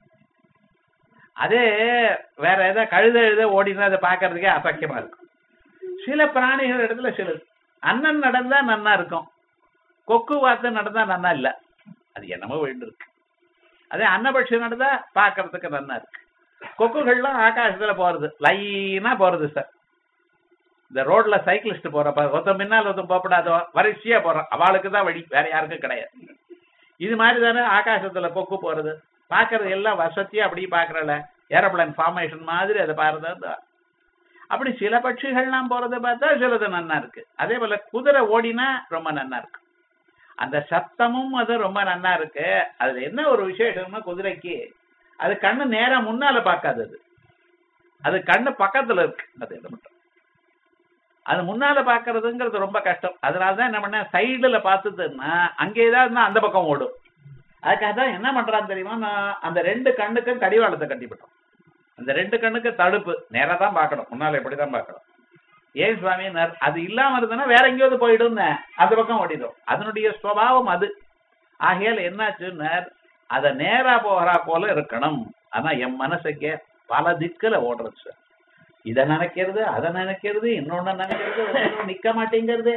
அதே வேற ஏதாவது கழுத ஓடினா அதை பார்க்கறதுக்கே அசக்கியமா இருக்கும். சில பிராணிகள் இடத்துல சில அண்ணன் நடந்தா நல்லா இருக்கும், கொக்கு வார்த்தை நடந்தா நல்லா இல்ல. அது என்னமோ வேண்டு இருக்கு. அதே அன்னபட்சி நடந்தா பார்க்கறதுக்கு நல்லா இருக்கு. கொக்குகள்லாம் ஆகாசத்துல போறது, லைனா போறது சார். இந்த ரோட்ல சைக்கிளிஸ்ட் போறப்ப ஒருத்தன் பின்னால் ஒருத்தன் போகப்படாதோ, வரிசையா போறான், அவளுக்கு தான் வழி, வேற யாருக்கும் கிடையாது. இது மாதிரி தானே ஆகாசத்துல கொக்கு போறது. பாக்குறது எல்லாம் வசதியா அப்படி பாக்குறல, ஏரோப்ளைன் ஃபார்மேஷன் மாதிரி அதை பாருறது. அப்படி சில பட்சிகள்லாம் போறதை பார்த்தா சிலது நன்னா இருக்கு. அதே போல குதிரை ஓடினா ரொம்ப நன்னா இருக்கு. அந்த சத்தமும் அது ரொம்ப நன்னா இருக்கு. அதுல என்ன ஒரு விசேஷம்னா, குதிரைக்கு அது கண்ணு நேரா முன்னால பார்க்காது, அது கண்ணு பக்கத்துல இருக்கு. அது என்ன மட்டும் அது முன்னால பாக்குறதுங்கிறது ரொம்ப கஷ்டம். அதனாலதான் என்ன பண்ண, சைடுல பார்த்துதுன்னா அங்கே ஏதாவது அந்த பக்கம் ஓடும். அதுக்காக தான் என்ன பண்றான்னு தெரியுமா, நான் அந்த 2 கண்ணுக்கும் கடிவாளத்தை கட்டிவிட்டோம். அந்த 2 கண்ணுக்கு தடுப்பு, நேரா தான் பார்க்கணும், முன்னால எப்படிதான் பார்க்கணும். ஏன் சுவாமி, அது இல்லாம இருந்ததுன்னா வேற எங்கேயாவது போயிடும், அந்த பக்கம் ஓடிடும். அதனுடைய சுபாவம் அது. ஆகையால் என்னாச்சுன்னு, அதை நேரா போகிறா போல இருக்கணும். ஆனா என் மனசுக்கே பல திக்குல ஓடுறது சார். இதை நினைக்கிறது, அதை நினைக்கிறது, இன்னொன்னு நினைக்கிறது, நிக்க மாட்டேங்கிறது.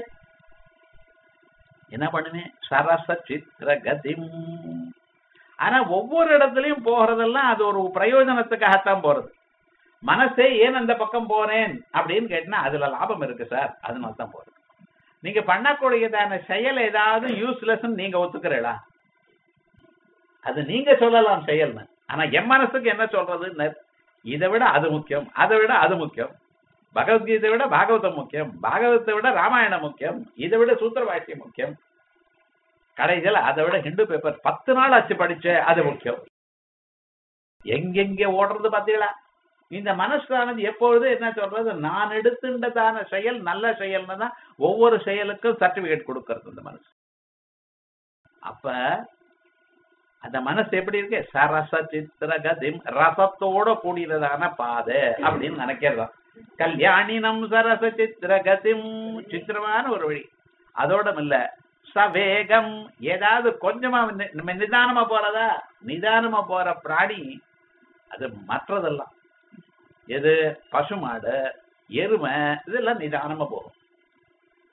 என்ன பண்ணுவேன்? சரச சித்திர கதிம். ஆனா ஒவ்வொரு இடத்துலயும் போறதெல்லாம் அது ஒரு பிரயோஜனத்துக்காகத்தான் போறது. மனசே ஏன் அந்த பக்கம் போறேன் அப்படின்னு கேட்டா அதுல லாபம் இருக்கு சார், அதனால தான் போறது. நீங்க பண்ணக்கூடியதான செயல் ஏதாவது யூஸ்லெஸ் நீங்க ஒத்துக்கிறீங்களா? அது நீங்க சொல்லலாம் செயல்னு. ஆனா என் மனசுக்கு என்ன சொல்றதுன்னு, இதை விட அது முக்கியம், அதை விட அது முக்கியம், பகவத்கீதை விட பாகவதம் முக்கியம், பாகவத்தை விட ராமாயணம் முக்கியம், இதை விட சூத்திர வாக்கியம் முக்கியம், கடைசியில் அதை விட ஹிந்து பேப்பர் 10 நாள் ஆச்சு படிச்ச அது முக்கியம். எங்கெங்க ஓடுறது பாத்தீங்களா? இந்த மனசானது எப்பொழுது என்ன சொல்றது, நான் எடுத்துட்டதான செயல் நல்ல செயல்னு தான் ஒவ்வொரு செயலுக்கும் சர்டிபிகேட் கொடுக்கறது இந்த மனசு. அப்ப அந்த மனசு எப்படி இருக்கு? சரச சித்திர கதிம், ரசத்தோட கூடியதான பாதை அப்படின்னு நினைக்கிறதா. கல்யாணினம் சரச சித்திர கதிம், சித்திரமான ஒரு வழி. அதோட இல்ல, சவேகம், ஏதாவது கொஞ்சமா நிதானமா போறதா? நிதானமா போற பிராணி அது. மற்றதெல்லாம் எது? பசுமாடு, எருமை, இதெல்லாம் நிதானமா போகும்.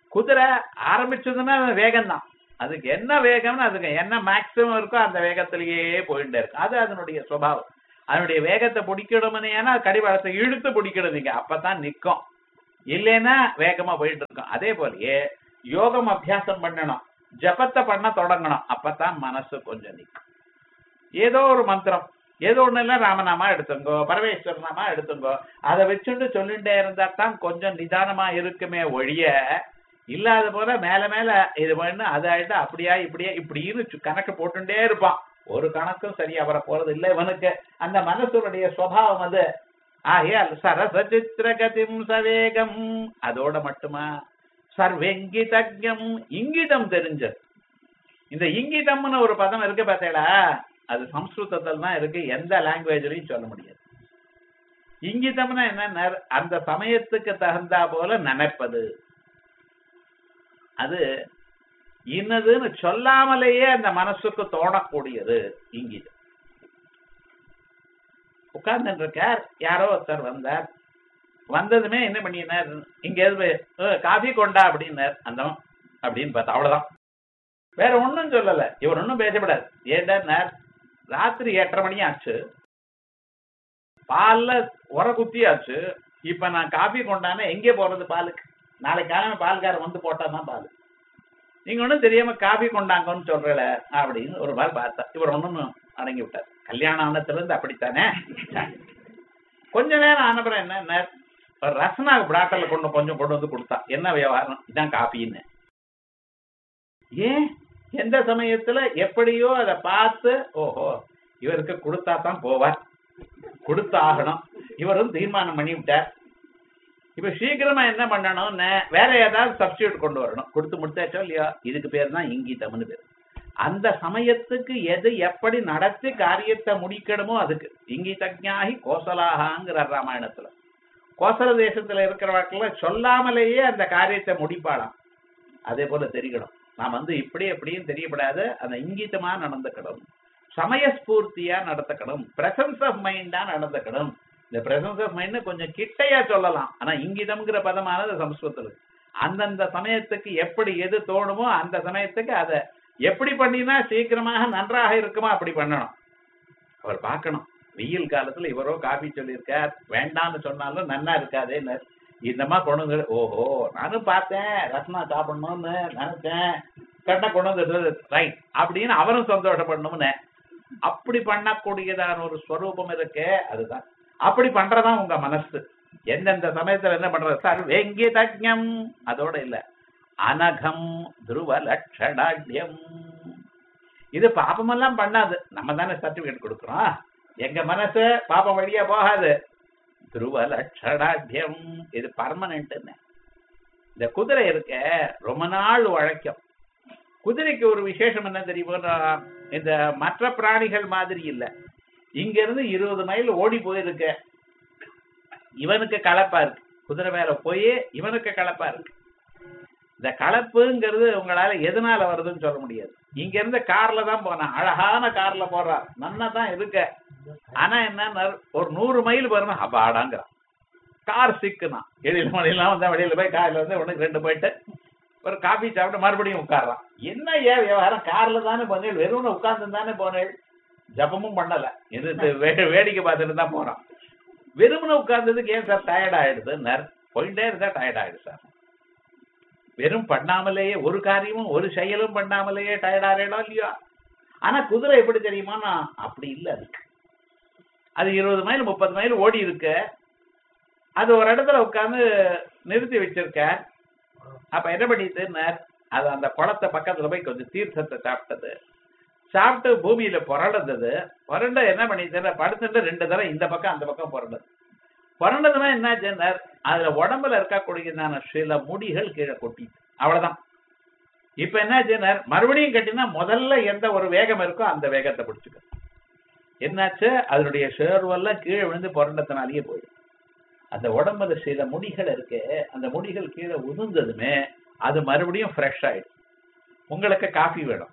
குதிரை ஆரம்பிச்சதுன்னா வேகம் தான். அதுக்கு என்ன வேகம்னு அதுக்கு என்ன மேக்சிமம் இருக்கோ அந்த வேகத்திலேயே போயிட்டே இருக்கு. அது அதனுடைய சுபாவம். அதனுடைய வேகத்தை பிடிக்கணும்னு ஏன்னா கடிவாளத்தை இழுத்து பிடிக்கணுங்க, அப்பதான் நிற்கும். இல்லைன்னா வேகமா போயிட்டு இருக்கும். அதே போலயே யோகம் அபியாசம் பண்ணணும், ஜபத்தை பண்ண தொடங்கணும், அப்பதான் மனசு கொஞ்சம் நிற்கும். ஏதோ ஒரு மந்திரம் ஏதோ ஒண்ணு இல்ல, ராமநாமா எடுத்துங்கோ, பரமேஸ்வர நாமா எடுத்துங்கோ, அதை வச்சுட்டு சொல்லிட்டே இருந்தா தான் கொஞ்சம் நிதானமா இருக்குமே ஒழிய இல்லாத போல மேல மேல இது பண்ணு அது ஆயிட்டு அப்படியா இப்படியா இப்படின்னு கணக்கு போட்டுட்டே இருப்பான். ஒரு கணக்கும் சரியா வர போறது இல்லை இவனுக்கு. அந்த மனசுடைய சுவாவம் அது. ஆகையால் சரசசித்திரகதிம் சவேகம் அதோட மட்டுமா சர்வெங்கிதஜம் இங்கிதம் தெரிஞ்சது. இந்த இங்கிதம்னு ஒரு பதம் இருக்கு பார்த்தேடா, அது சம்ஸ்கிருதத்தில் தான் இருக்கு, எந்த லாங்குவேஜ்லயும் சொல்ல முடியாது. இங்கிதம்னா என்ன, அந்த சமயத்துக்கு தகுந்தா போல நினைப்பது. அது இன்னதுன்னு சொல்லாமலேயே அந்த மனசுக்கு தோணக்கூடியது இங்கிதம். உட்கார்ந்து இருக்கார், யாரோ ஒருத்தர் வந்தார். வந்ததுமே என்ன பண்ணினார், இங்க காஃபி கொண்டா அப்படின்னார். அந்த அப்படின்னு பார்த்தா அவ்வளவுதான், வேற ஒன்னும் சொல்லல. இவர் ஒன்னும் பேசப்படாது. ஏன்னா ராத்திரி 8:30 மணி ஆச்சு, பால்ல உர குத்தி ஆச்சு. இப்ப நான் காஃபி கொண்டானே எங்கே போறது பாலுக்கு? நாளைக்கு காலமே பால்காரன் வந்து போட்டாதான் பால். நீங்க ஒன்னும் தெரியாம காஃபி கொண்டாங்கன்னு சொல்றல அப்படின்னு ஒரு மாதிரி பார்த்தா இவர் ஒன்னும் அடங்கி விட்டார். கல்யாண ஆனத்துல இருந்து அப்படித்தானே. கொஞ்ச நேரம் ஆனப்புறம் என்ன, ரசனா பிராட்டல கொஞ்சம் கொண்டு வந்து கொடுத்தா. என்ன விவகாரம், இதான் காஃபின்னு. ஏன் எந்த சமயத்துல எப்படியோ அதை பார்த்து ஓஹோ இவருக்கு கொடுத்தா தான் போவார், கொடுத்தாகணும், இவரும் தீர்மானம் பண்ணி விட்டார். இப்ப சீக்கிரமா என்ன பண்ணணும்னு வேற ஏதாவது சப்ஸ்டியூட் கொண்டு வரணும். கொடுத்து முடிச்சாச்சோ இல்லையா, இதுக்கு பேர் தான் இங்கிதம்னு பேர். அந்த சமயத்துக்கு எது எப்படி நடத்தி காரியத்தை முடிக்கணுமோ அதுக்கு இங்கிதஜ்ஞாஹி கோசலாகாங்கிறார் ராமாயணத்துல. கோசல தேசத்துல இருக்கிறவர்கள சொல்லாமலேயே அந்த காரியத்தை முடிப்பாளாம். அதே போல தெரியணும், நாம் இப்படி எப்படியும் தெரியப்படாது, அந்த இங்கிதமா நடந்துக்கணும், சமயஸ்பூர்த்தியா நடத்துக்கணும், பிரசன்ஸ் ஆஃப் மைண்டா நடந்துக்கணும். இந்த பிரசன்ஸ் ஆஃப் மைண்ட் கொஞ்சம் கிட்டையா சொல்லலாம், ஆனா இங்கிதம்ங்கிற பதமானது சம்ஸ்கிருதத்துக்கு. அந்தந்த சமயத்துக்கு எப்படி எது தோணுமோ அந்த சமயத்துக்கு அதை எப்படி பண்ணினா சீக்கிரமாக நன்றாக இருக்குமா அப்படி பண்ணணும். அவர் பார்க்கணும், வெயில் காலத்துல இவரோ காபி சொல்லியிருக்கார், வேண்டான்னு சொன்னாலும் நன்னா இருக்காதே. இந்தமா கொண்டு வந்து ஓஹோ நானும் பார்த்தேன், ரத்னா சாப்பிடணும்னு நினைச்சேன், கரெக்டா கொண்டு வந்து ரைட் அப்படின்னு அவரும் சந்தோஷப்படணும்னு. அப்படி பண்ணக்கூடியதான ஒரு ஸ்வரூபம் இருக்கே, அதுதான் அப்படி பண்றதான் உங்க மனசு. எந்தெந்த சமயத்துல என்ன பண்றது, சர்வேங்கிதஜ்ஞம் அதோட இல்ல, அனகம் துருவ லட்சணாட்யம். இது பாப்பமெல்லாம் பண்ணாது, நம்ம தானே சர்டிபிகேட் கொடுக்குறோம். எங்க மனசு பாப்பம் வழியா போகாது. துருவ லட்சணாட்யம் இது பர்மனன்ட்னு. இந்த குதிரை இருக்க ரொம்ப நாள் உழைக்கும். குதிரைக்கு ஒரு விசேஷம் என்ன தெரியுமா, இந்த மற்ற பிராணிகள் மாதிரி இல்ல. இங்க இருந்து 20 மைல் ஓடி போயிருக்க, இவனுக்கு களைப்பா இருக்கு. குதிரை மேல போய் இவனுக்கு களைப்பா இருக்கு. இந்த களைப்புங்கிறது உங்களால எதனால வருதுன்னு சொல்ல முடியாது. இங்க இருந்து கார்ல தான் போனான், அழகான கார்ல போறான், நன்னா தான் இருக்க. ஆனா என்ன, ஒரு 100 மைல் போறோம் அப்பாடாங்கிறான், கார் சிக்குனா. 7 மணிலாம் வந்தா வெளியில போய் கார்ல வந்து உனக்கு 2 போயிட்டு ஒரு காபி சாப்பிட்டு மறுபடியும் உட்கார்றான். என்ன ஏன் விவகாரம், கார்ல தானே போனேன், வெறும் உட்கார்ந்து தானே போனேன், ஜபமும் பண்ணல, இது வேடிக்கை பார்த்துட்டு தான் போறான். வெறுமனை உட்கார்ந்ததுக்கு ஏன் சார் டயர்ட் ஆயிடுது, போயிட்டே இருந்தா டயர்ட் ஆயிடுது சார். வெறும் பண்ணாமலேயே ஒரு காரியமும் ஒரு செயலும் பண்ணாமலேயே டயர்ட் ஆயிடும் இல்லையா. ஆனா குதிரை எப்படி தெரியுமா, அப்படி இல்லை. அது 20 மைல் 30 மைல் ஓடி இருக்கு, அது ஒரு இடத்துல உட்கார்ந்து நிறுத்தி வச்சிருக்க. அப்ப என்ன பண்ணிட்டு அது அந்த குளத்தை பக்கத்துல போய் கொஞ்சம் தீர்த்தத்தை சாப்பிட்டது, சாப்பிட்டு பூமியில புரண்டது. புரண்ட என்ன பண்ணிட்டு படுத்துட்டு 2 தடவை இந்த பக்கம் அந்த பக்கம் புரண்டது. புரண்டதுன்னா என்ன, அதுல உடம்புல இருக்கக்கூடியதான சில முடிகள் கீழே கொட்டிட்டு அவ்வளவுதான். இப்ப என்ன மறுபடியும் கட்டினா முதல்ல எந்த ஒரு வேகம் இருக்கோ அந்த வேகத்தை பிடிச்சுக்க. என்னாச்சு, அதனுடைய சேர்வெல்லாம் கீழே விழுந்து புரண்டத்தினாலேயே போயிடும். அந்த உடம்புல சில முடிகள் இருக்கு, அந்த முடிகள் கீழே உதிர்ந்ததுமே அது மறுபடியும் ஃப்ரெஷ் ஆயிடும். உங்களுக்கு காஃபி வேணும்,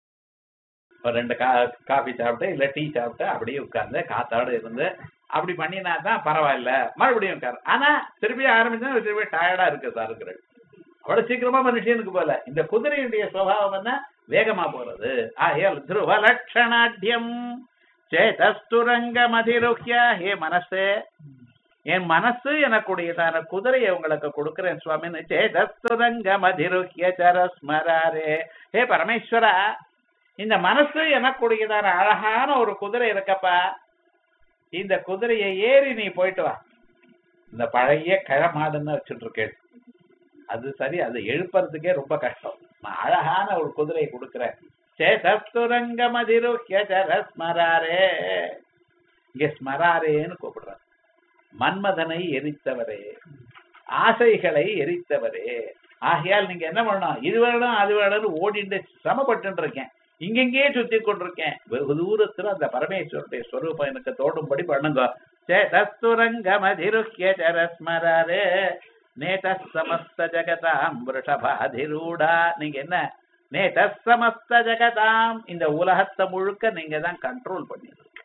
ஒரு 2 காஃபி சாப்பிட்டு இல்ல டீ சாப்பிட்டு அப்படியே உட்கார்ந்து காத்தாடு இருந்து அப்படி பண்ணினா தான் பரவாயில்ல, மறுபடியும் உட்காரு. ஆனா திருப்பி ஆரம்பிச்சா திருப்பி டயர்டா இருக்கு சார் இருக்கிறது. அவ்வளவு சீக்கிரமா மனுஷனுக்கு போல. இந்த குதிரையுடைய சுபாவம் என்ன? வேகமா போறது. ஆகையால் துருவ லட்சணாட்யம் சேதஸ்துரங்க மதிருஹ்ய. ஹே மனசே, என் மனசு எனக்குடையதான குதிரையை உங்களுக்கு கொடுக்கிறேன் சுவாமின்னு. சேதஸ்துரங்க மதிருஹ்ய சரஸ்மராரே. ஹே பரமேஸ்வரா, இந்த மனசு எனக்குடையதான அழகான ஒரு குதிரை இருக்கப்பா, இந்த குதிரையை ஏறி நீ போயிட்டு வா. இந்த பழைய கிழமாடுன்னு வச்சுட்டு இருக்கேன், அது சரி, அது எழுப்புறதுக்கே ரொம்ப கஷ்டம். நான் அழகான ஒரு குதிரையை கொடுக்கிறேன். சேதஸ்துரங்க மதிருஹ்ய சரஸ்மராரே. இங்க ஸ்மராரேன்னு கூப்பிடுறார். மன்மதனை எரித்தவரே, ஆசைகளை எரித்தவரே. ஆகையால் நீங்க என்ன பண்ணணும்? இது வேணும் அது வேணும்னு ஓடிட்டு சிரமப்பட்டு இருக்கேன், இங்கெங்கே சுத்தி கொண்டிருக்கேன். வெகு தூரத்துல அந்த பரமேஸ்வருடைய ஸ்வரூபம் எனக்கு தோடும்படி பண்ணுங்க. சேதஸ்துரங்க மதிருஹ்ய சரஸ்மராரே நேத சமஸ்த ஜகதாம் விருஷபாதிரூடா. நீங்க என்ன? நேத சமஸ்த ஜகதாம், இந்த உலகத்தை முழுக்க நீங்க தான் கண்ட்ரோல் பண்ணிட்டு இருக்க.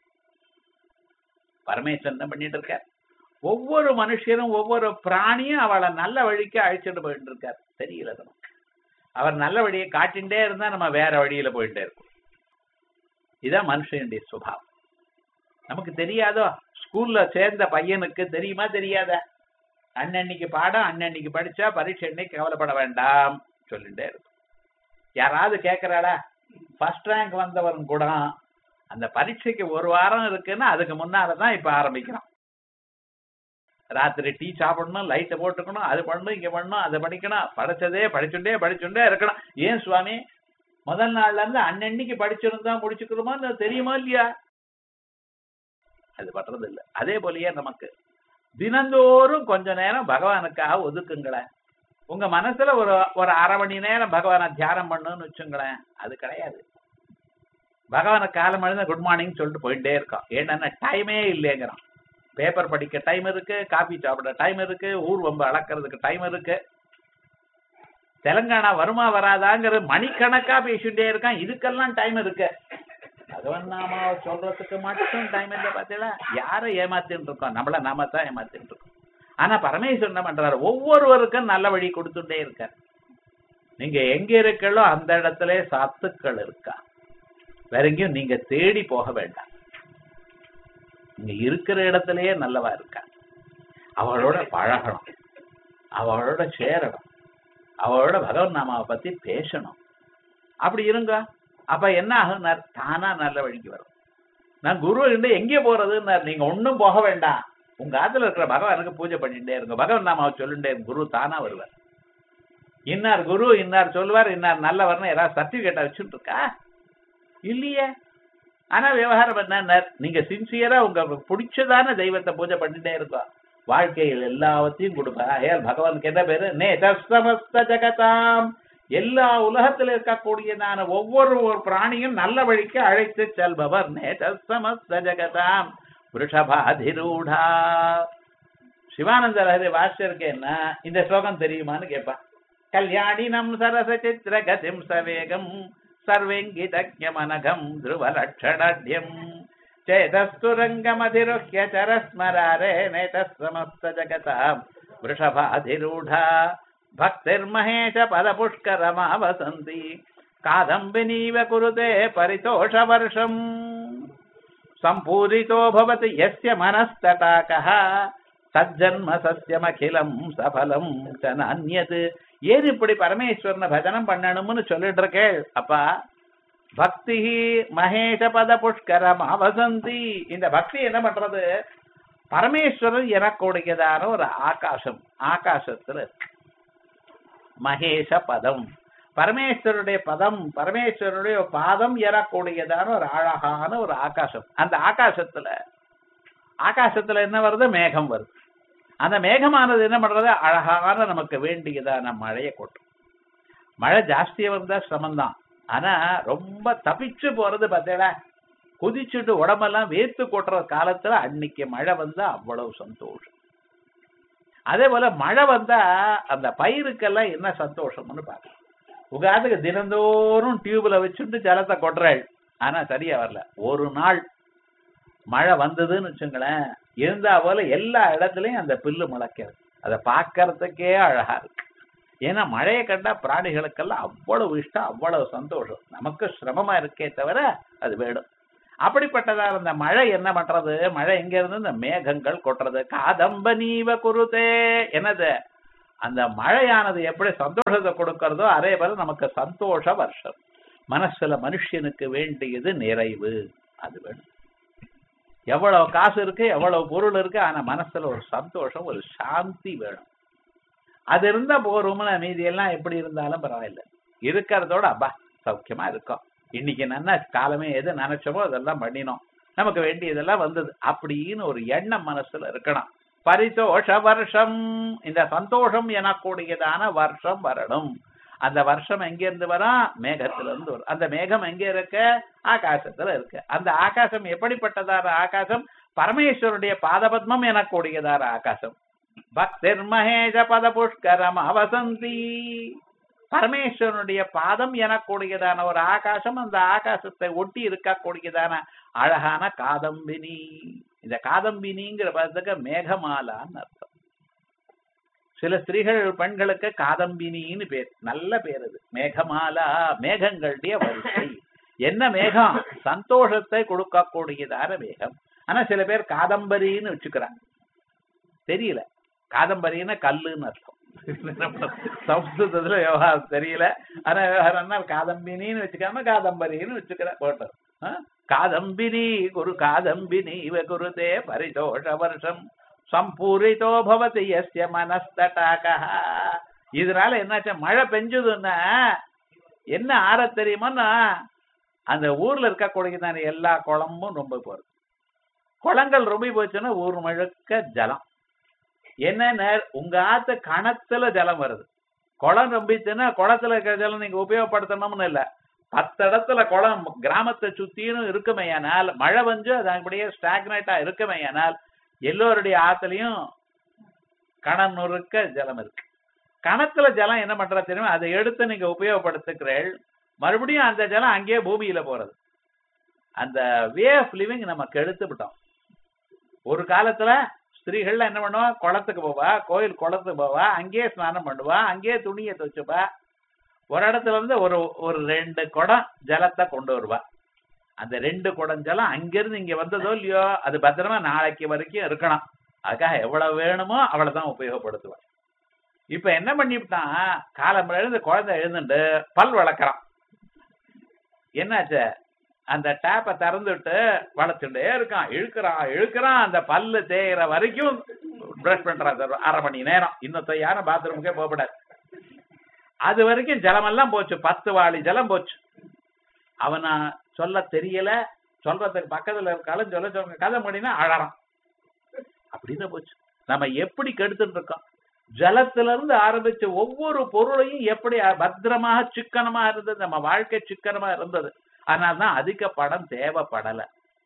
பரமேஸ்வரன் தான் பண்ணிட்டு இருக்க. ஒவ்வொரு மனுஷனும் ஒவ்வொரு பிராணியும் அவளை நல்ல வழிக்கு அழைச்சிட்டு போயிட்டு இருக்கார். தெரியல நமக்கு. அவர் நல்ல வழியை காட்டிண்டே இருந்தா நம்ம வேற வழியில போயிட்டே இருக்கோம். இதான் மனுஷனுடைய சுபாவம். நமக்கு தெரியாதோ? ஸ்கூல்ல சேர்ந்த பையனுக்கு தெரியுமா தெரியாத? அன்னன்னைக்கு பாடம் அன்னன்னைக்கு படிச்சா பரீட்சை அன்னைக்கு கவலைப்பட வேண்டாம் சொல்லிட்டே இருக்கும். யாராவது கேட்கிறாளா? ஃபர்ஸ்ட் ரேங்க் வந்தவன் கூட அந்த பரீட்சைக்கு ஒரு வாரம் இருக்குன்னா அதுக்கு முன்னாலதான் இப்ப ஆரம்பிக்கிறான். ராத்திரி டீ சாப்பிடணும், லைட்டை போட்டுக்கணும், அது பண்ணணும், இங்க பண்ணணும், அதை படிக்கணும், படிச்சுட்டே இருக்கணும். ஏன் சுவாமி? முதல் நாள்ல இருந்து அன்னன்னைக்கு படிச்சிருந்தா முடிச்சுக்கணுமா தெரியுமா இல்லையா? அது பண்றது இல்லை. அதே போலயே நமக்கு தினந்தோறும் கொஞ்ச நேரம் பகவானுக்காக ஒதுக்குங்களேன். உங்க மனசுல ஒரு அரை மணி நேரம் பகவானை தியானம் பண்ணுன்னு வச்சுங்களேன். அது கிடையாது. பகவானை காலம் எழுந்த குட் மார்னிங் சொல்லிட்டு போயிட்டே இருக்கான். ஏன்னா டைமே இல்லைங்கிறான். பேப்பர் படிக்க டைம் இருக்கு, காபி சாப்பிட டைம் இருக்கு, ஊர்வம்பு அளக்கிறதுக்கு டைம் இருக்கு. தெலுங்கானா வருமா வராதாங்கிற மணிக்கணக்கா பேசிட்டே இருக்கான். இதுக்கெல்லாம் டைம் இருக்கு. பகவான் நாம சொல்றதுக்கு மட்டும் டைம் இல்லை. பார்த்தீங்களா? யாரை ஏமாத்தின்னு இருக்கோம்? நம்மள நாம தான் ஏமாத்தின்னு இருக்கோம். ஆனா பரமேஸ்வரன் என்ன பண்றாரு? ஒவ்வொருவருக்கும் நல்ல வழி கொடுத்துட்டே இருக்கார். நீங்க எங்க இருக்கீங்களோ அந்த இடத்துல சத்துக்கள் இருக்கா. வேற எங்கேயும் நீங்க தேடி போக வேண்டாம். இங்க இருக்கிற இடத்துலயே நல்லவா இருக்கா. அவளோட பழகணும், அவளோட சேரணும், அவளோட பகவன் நாமாவை பத்தி பேசணும். அப்படி இருங்க. அப்ப என்ன ஆகும்? தானா நல்ல வழிக்கு வரும். நான் குரு இருந்து எங்கே போறதுன்னு நீங்க ஒன்னும் போக வேண்டாம். உங்க ஆத்துல இருக்கிற பகவானுக்கு பூஜை பண்ணிட்டே இருங்க, பகவன் நாமாவை சொல்லிட்டே குரு தானா வருவார். இன்னார் குரு இன்னார் சொல்லுவார், இன்னார் நல்லவர்னு யாராவது சர்டிபிகேட்டா வச்சுட்டு இருக்கா? இல்லையே. ஆனா விவகாரம் என்ன? நீங்க சின்சியரா உங்களுக்கு பிடிச்சதான தெய்வத்தை பூஜை பண்ணிட்டே இருக்கோம். வாழ்க்கையில் எல்லாவற்றையும் கொடுப்பா. ஏன் பகவானுக்கு என்ன பேரு? நேதஸ்தமஸ்த ஜகதாம். எல்லா உலகத்தில் இருக்கக்கூடியதான ஒவ்வொரு பிராணியும் நல்ல வழிக்கு அழைத்து செல்பவர். நேதஸ்தமஸ்த ஜகதாம் விருஷபாதிரூடா. சிவானந்த லஹரி வாசியருக்கு என்ன இந்த ஸ்லோகம் தெரியுமான்னு கேட்பா. கல்யாணினம் சரச சித்திர கதிம் சவேகம் சர்வேங்கிதஜ்ஞமனகம் த்ருவலட்சணாட்யம் சேதஸ்துரங்கமதிருஹ்ய சரஸ்மராரே நேதஸ்தமஸ்த ஜகதாம் விருஷபாதிரூடா பக்திர்மஹேஷ பதபுஷ்கரமா வசந்தி காதம்பினீவ குருதே பரிதோஷவர்ஷம் சம்பூரிதோ பவதி யஸ்ய மனஸ்தடாகः சஜ்ஜன்ம சஸ்யமகிலம் சபலம் ச நான்யத். ஏன் இப்படி பரமேஸ்வரனை பஜனம் பண்ணணும்னு சொல்லிட்டு இருக்கே? அப்பா பக்தி மகேஷ பத புஷ்கரம் அவசந்தி. இந்த பக்தி என்ன பண்றது? பரமேஸ்வரன் எனக்கூடியதான ஒரு ஆகாசம், ஆகாசத்துல இருக்கு மகேஷ பதம். பரமேஸ்வருடைய பதம், பரமேஸ்வருடைய பாதம் ஏறக்கூடியதான ஒரு அழகான ஒரு ஆகாசம். அந்த ஆகாசத்துல என்ன வருது? மேகம் வருது. அந்த மேகமானது என்ன பண்றது? அழகான நமக்கு வேண்டியதான மழையை கொட்டும். மழை ஜாஸ்தியா வந்தா சிரமம்தான். ஆனா ரொம்ப தப்பிச்சு போறது பார்த்தேடா, குதிச்சுட்டு உடம்பெல்லாம் வேர்த்து கொட்டுற காலத்துல அன்னைக்கு மழை வந்தா அவ்வளவு சந்தோஷம். அதே போல மழை வந்தா அந்த பயிருக்கெல்லாம் என்ன சந்தோஷம்னு பார்க்கலாம். உகாதுக்கு தினந்தோறும் டியூப்ல வச்சுட்டு ஜலத்தை கொட்டுறாள், ஆனா சரியா வரல. ஒரு நாள் மழை வந்ததுன்னு வச்சுங்களேன், இருந்தா போல எல்லா இடத்துலயும் அந்த பில்லு முளைக்கிறது. அதை பார்க்கறதுக்கே அழகா இருக்கு. ஏன்னா மழையை கண்டா பிராணிகளுக்கெல்லாம் அவ்வளவு இஷ்டம், அவ்வளவு சந்தோஷம். நமக்கு சிரமமா இருக்கே தவிர அது வேணும். அப்படிப்பட்டதா அந்த மழை என்ன பண்றது? மழை எங்க இருந்து? இந்த மேகங்கள் கொட்டுறது. காதம்ப நீவ குருதே, என்னது அந்த மழையானது எப்படி சந்தோஷத்தை கொடுக்கறதோ அதே போல நமக்கு சந்தோஷ வருஷம். மனசுல மனுஷனுக்கு வேண்டியது நிறைவு, அது வேணும். எவ்வளவு காசு இருக்கு, எவ்வளவு பொருள் இருக்கு, ஆனா மனசுல ஒரு சந்தோஷம், ஒரு சாந்தி வேணும். அது இருந்தா போறோம்ல, மீதி எல்லாம் எப்படி இருந்தாலும் பரவாயில்ல. இருக்கிறதோட அப்பா சௌக்கியமா இருக்கும். இன்னைக்கு நல்லா காலமே எது நினைச்சோமோ அதெல்லாம் பண்ணினோம், நமக்கு வேண்டியதெல்லாம் வந்தது அப்படின்னு ஒரு எண்ணம் மனசுல இருக்கணும். பரிதோஷ வருஷம், இந்த சந்தோஷம் எனக்கூடியதான வருஷம் வரணும். அந்த வருஷம் எங்கிருந்து வரும்? மேகத்துல இருந்து வரும். அந்த மேகம் எங்க இருக்கு? ஆகாசத்துல இருக்கு. அந்த ஆகாசம் எப்படிப்பட்டதான ஆகாசம்? பரமேஸ்வருடைய பாதபத்மம் எனக்கூடியதான ஆகாசம். பக்திர் மகேஜ பத புஷ்கரம் அவசந்தி, பரமேஸ்வரனுடைய பாதம் எனக்கூடியதான ஒரு ஆகாசம். அந்த ஆகாசத்தை ஒட்டி இருக்கக்கூடியதான அழகான காதம்பினி. இந்த காதம்பினிங்கிற பதத்துக்கு மேகமாலான்னு அர்த்தம். சில ஸ்திரீகள் பெண்களுக்கு காதம்பினின்னு பேர், நல்ல பேர் அது. மேகமாலா, மேகங்களுடைய வரிசை. என்ன மேகம்? சந்தோஷத்தை கொடுக்கக்கூடியதான மேகம். ஆனா சில பேர் காதம்பரின்னு வச்சுக்கிறாங்க, தெரியல. காதம்பரின்னு கல்லுன்னு அர்த்தம். சம்ஸ்கிருதத்துல விவகாரம் தெரியல, ஆனா விவகாரம்னா காதம்பினின்னு வச்சுக்காம காதம்பரின்னு வச்சுக்கிற போட்டோம். காதம்பினி குரு காதம்பினி இவ குருதே பரிதோஷ வருஷம் சம்பூரிதோ பவதி யஸ்ய மனஸ்தடாகா. இதனால என்னாச்சு? மழை பெஞ்சதுன்னா என்ன ஆற தெரியுமான்னா, அந்த ஊர்ல இருக்கக்கூடிய எல்லா குளமும் ரொம்ப போறது. குளங்கள் ரொம்ப போச்சுன்னா ஊர் முழுக்க ஜலம். என்ன, உங்க ஆத்து கணத்துல ஜலம் வருது. குளம் ரொம்பிச்சுன்னா குளத்துல இருக்கிற ஜலம் நீங்க உபயோகப்படுத்தணும்னு இல்ல. 10 இடத்துல குளம் கிராமத்தை சுத்தியும் இருக்குமையானால், மழை வந்து அது அப்படியே ஸ்டாக்னேட்டா இருக்குமையானால், எல்லோருடைய ஆத்துலயும் கணம் நுறுக்க ஜலம் இருக்கு. கணத்துல ஜலம் என்ன பண்ற தெரியுமா? அதை எடுத்து நீங்க உபயோகப்படுத்துக்கிறீள், மறுபடியும் அந்த ஜலம் அங்கேயே பூமியில போறது. அந்த வே ஆஃப் லிவிங் நமக்கு எடுத்து விட்டோம். ஒரு காலத்துல ஸ்திரீகள்லாம் என்ன பண்ணுவா? குளத்துக்கு போவா, கோயில் குளத்துக்கு போவா, அங்கேயே ஸ்நானம் பண்ணுவா, அங்கேயே துணியை துவச்சுப்பா. ஒரு இடத்துல இருந்து ஒரு 2 குடம் ஜலத்தை கொண்டு வருவா. அந்த 2 குடம் ஜலம் அங்கிருந்து இங்க வந்ததோ இல்லையோ, அது பத்திரமா நாளைக்கு வரைக்கும் இருக்கணும். அதுக்காக எவ்வளவு வேணுமோ அவ்வளவுதான் உபயோகப்படுத்துவா. இப்ப என்ன பண்ணிவிட்டான்? காலம் எழுந்து குழந்தை எழுந்துட்டு பல் வளர்க்கறான். என்னாச்சு? அந்த டேப்பை திறந்துட்டு வளர்த்துட்டே இருக்கான், இழுக்கிறான். அந்த பல்லு தேயிற வரைக்கும் பிரஷ் பண்றான். 1/2 மணி நேரம். இன்னொத்த யாரும் பாத்ரூமுக்கே போகப்படாது. அது வரைக்கும் ஜலமெல்லாம் போச்சு, 10 வாளி ஜலம் போச்சு. அவனா சொல்ல தெரியல, சொல்றதுக்கு பக்கத்துல இருக்காலும் சொல்ல கதை முடினா அழறான். அப்படின்னு போச்சு. நம்ம எப்படி கெடுத்துட்டு இருக்கோம்? ஜலத்துல இருந்து ஆரம்பிச்சு ஒவ்வொரு பொருளையும் எப்படி பத்திரமாக சிக்கனமா இருந்தது, நம்ம வாழ்க்கை சிக்கனமா இருந்தது. அதனால்தான் அதிக படம் தேவைப்படல.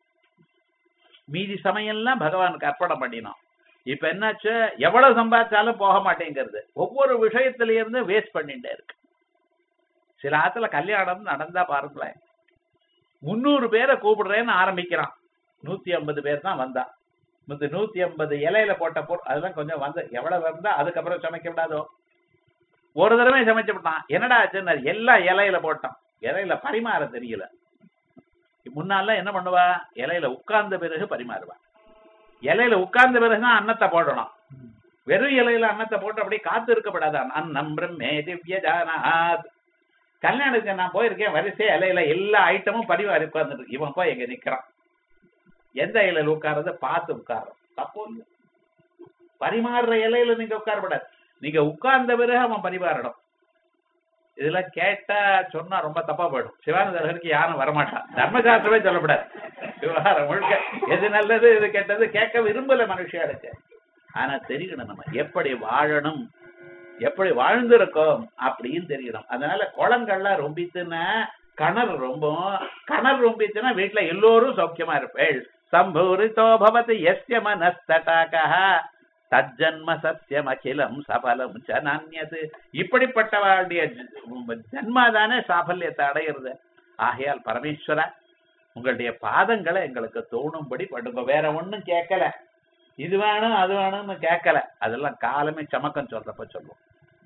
மீதி சமயம்லாம் பகவானுக்கு அர்ப்பணம் பண்ணினோம். இப்ப என்னாச்சு? எவ்வளவு சம்பாதிச்சாலும் போக மாட்டேங்கிறது. ஒவ்வொரு விஷயத்தில இருந்து வேஸ்ட் பண்ணிட்டே இருக்கு. சில ஆத்துல கல்யாணம் நடந்தா பாருங்களேன், 300 பேரை கூப்பிடுறேன்னு ஆரம்பிக்கிறான், 150 பேர் தான் வந்தா. 150 இலையில போட்ட பொருள் அதெல்லாம் கொஞ்சம் வந்து எவ்வளவு வந்தா அதுக்கப்புறம் சமைக்க விடாதோ. ஒரு தடவை சமைச்சு விட்டான். என்னடா ஆச்சுன்னா எல்லாம் இலையில போட்டான். இலையில பரிமாற தெரியல. முன்னால என்ன பண்ணுவா? இலையில உட்கார்ந்த பிறகு பரிமாறுவா. இலையில உட்கார்ந்த பிறகுதான் அன்னத்தை போடணும். வெறும் இலையில அன்னத்தை போட்டு அப்படியே காத்து இருக்கப்படாதான். அன்னம் பிரம்மே திவ்ய ஜானாத். கல்யாணத்துக்கு நான் போயிருக்கேன், வரிசை இலையில எல்லா ஐட்டமும் பரிமாறி உட்கார்ந்துட்டு இவன் போய் எங்க நிக்கிறான். எந்த இலையில உட்கார்றத பார்த்து உட்கார்றோம். தப்போ இல்லை. பரிமாறுற இலையில நீங்க உட்காரப்படாது. நீங்க உட்கார்ந்த பிறகு அவன் பரிமாறணும். இதுல கேட்டா சொன்னா ரொம்ப தப்பா போயிடும். சிவானந்தருக்கு யாரும் வரமாட்டான். தர்மசாஸ்திரமே சொல்லப்படாது. விவகாரம் முழுக்க எது நல்லது எது கெட்டது கேட்க விரும்பல மனுஷியாளுக்கு. ஆனா தெரியணும் நம்ம எப்படி வாழணும், எப்படி வாழ்ந்திருக்கோம் அப்படின்னு தெரியணும். அதனால குளங்கள்லாம் ரொம்பித்துன்னா கணர் ரொம்பிச்சுன்னா வீட்டுல எல்லோரும் சௌக்கியமா இருப்பேள். சம்பூரிதோ பவதி யஸ்ய மனஸ்தடாகா தஜ்ஜன்ம சத்தியம் அகிலம் சபலம் ச நான்யது. இப்படிப்பட்டவருடைய ஜன்மாதானே சாபல்யத்தை அடையிறது. ஆகையால் பரமேஸ்வர உங்களுடைய பாதங்களை எங்களுக்கு தோணும்படி பண்ணுங்க. வேற ஒண்ணும் கேட்கல, இது வேணும் அது வேணும்னு கேட்கல. அதெல்லாம் காலமே சமக்கம் சொல்றப்ப சொல்லுவோம்.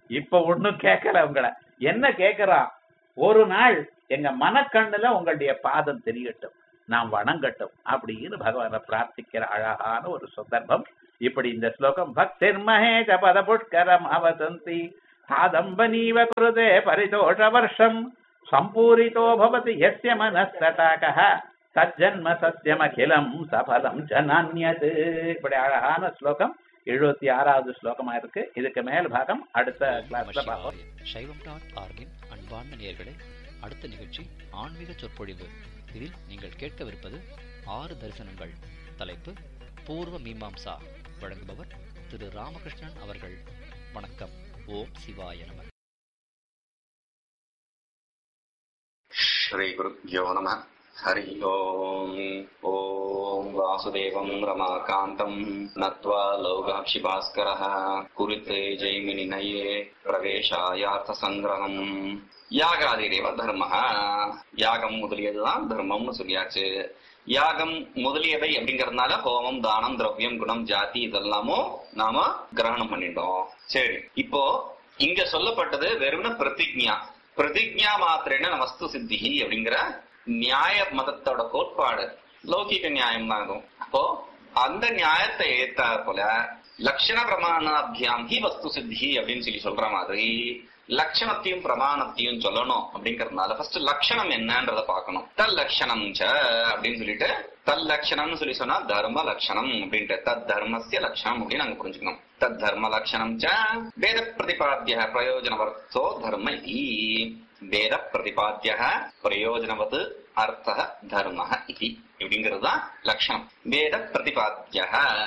இப்ப ஒண்ணும் கேட்கல உங்களை. என்ன கேட்கிறான்? ஒரு நாள் எங்க மனக்கண்ணுல உங்களுடைய பாதம் தெரியட்டும், நாம் வணங்கட்டும் அப்படின்னு பகவானை பிரார்த்திக்கிற அழகான ஒரு சந்தர்ப்பம். இப்படி இந்த ஸ்லோகம் பக்திர்மஹேஜ பத புஷ்கரம் அவதந்தி ஆதம்பனீவ குருதே பரிதோஷ வருஷம் சம்பூரிதோ பவதி யஸ்ய மனஸ்தடாகஹ சஜ்ஜன்ம சத்யமகிலம் சபலம் ஜனான்யது. இப்படி அழகான ஸ்லோகம் 76வது ஸ்லோகமா இருக்கு. இதுக்கு மேல் பாகம் அடுத்த கிளாஸ்ல பார்ப்போம். சைவம்.org அன்பார்ந்த நேயர்களே, அடுத்த நிகழ்ச்சி ஆன்மீக சொற்பொழிவு. இதில் நீங்கள் கேட்கவிருப்பது 6 தரிசனங்கள். தலைப்பு பூர்வ மீமாம்சா. வழங்குபவர் திரு ராமகிருஷ்ணன் அவர்கள். வணக்கம். ஓம் சிவாய நம. ஸ்ரீ குருப்யோ நம. ஹரி ஓம். ஓம் வாசுதேவம் ரமாகாந்தம் நத்வா லோகாட்சி பாஸ்கரः குருதே ஜெய்மினி நயே பிரவேசாயார்த்த சங்கிரகம். யாகாதிரேவ தர்மஹ. யாகம் முதலியதுதான் தர்மம்னு சொல்லியாச்சு. யாகம் முதலியவை அப்படிங்கறதுனால ஹோமம், தானம், திரவியம், குணம், ஜாதி இதெல்லாமும் நாம கிரகணம் பண்ணிட்டோம். சரி, இப்போ இங்க சொல்லப்பட்டது வெறும்ன பிரதிஜ்ஞா. பிரதிஜ்ஞா மாத்திரேன வஸ்து சித்தி அப்படிங்கிற நியாய மதத்தோட கோட்பாடு லௌகிக நியாயம் தான் இருக்கும். அப்போ அந்த நியாயத்தை ஏத்தா போல லட்சண பிரமாணாபியாம் ஹி வஸ்து சித்தி அப்படின்னு சொல்லி சொல்ற மாதிரி லட்சணத்தையும் பிரமாணத்தையும் சொல்லணும். அப்படிங்கறதுனால ஃபர்ஸ்ட் லட்சணம் என்னன்றத பாக்கணும். தல் லட்சணம் ச அப்படின்னு சொல்லிட்டு தல் லட்சணம்னு சொல்லி சொன்னா தர்ம லட்சணம் அப்படின்ட்டு தத் தர்மஸ்ய லட்சணம் அப்படின்னு நாங்க புரிஞ்சுக்கணும். தத் தர்ம லட்சணம் ச வேத பிரதிபாத்திய பிரயோஜனவர்த்தோ தர்ம இதி. வேத பிரதிபாத்திய பிரயோஜனவது அர்த்த தர்ம இதி இப்படிங்கிறதுதான் லட்சணம். வேத பிரதிபாத்திய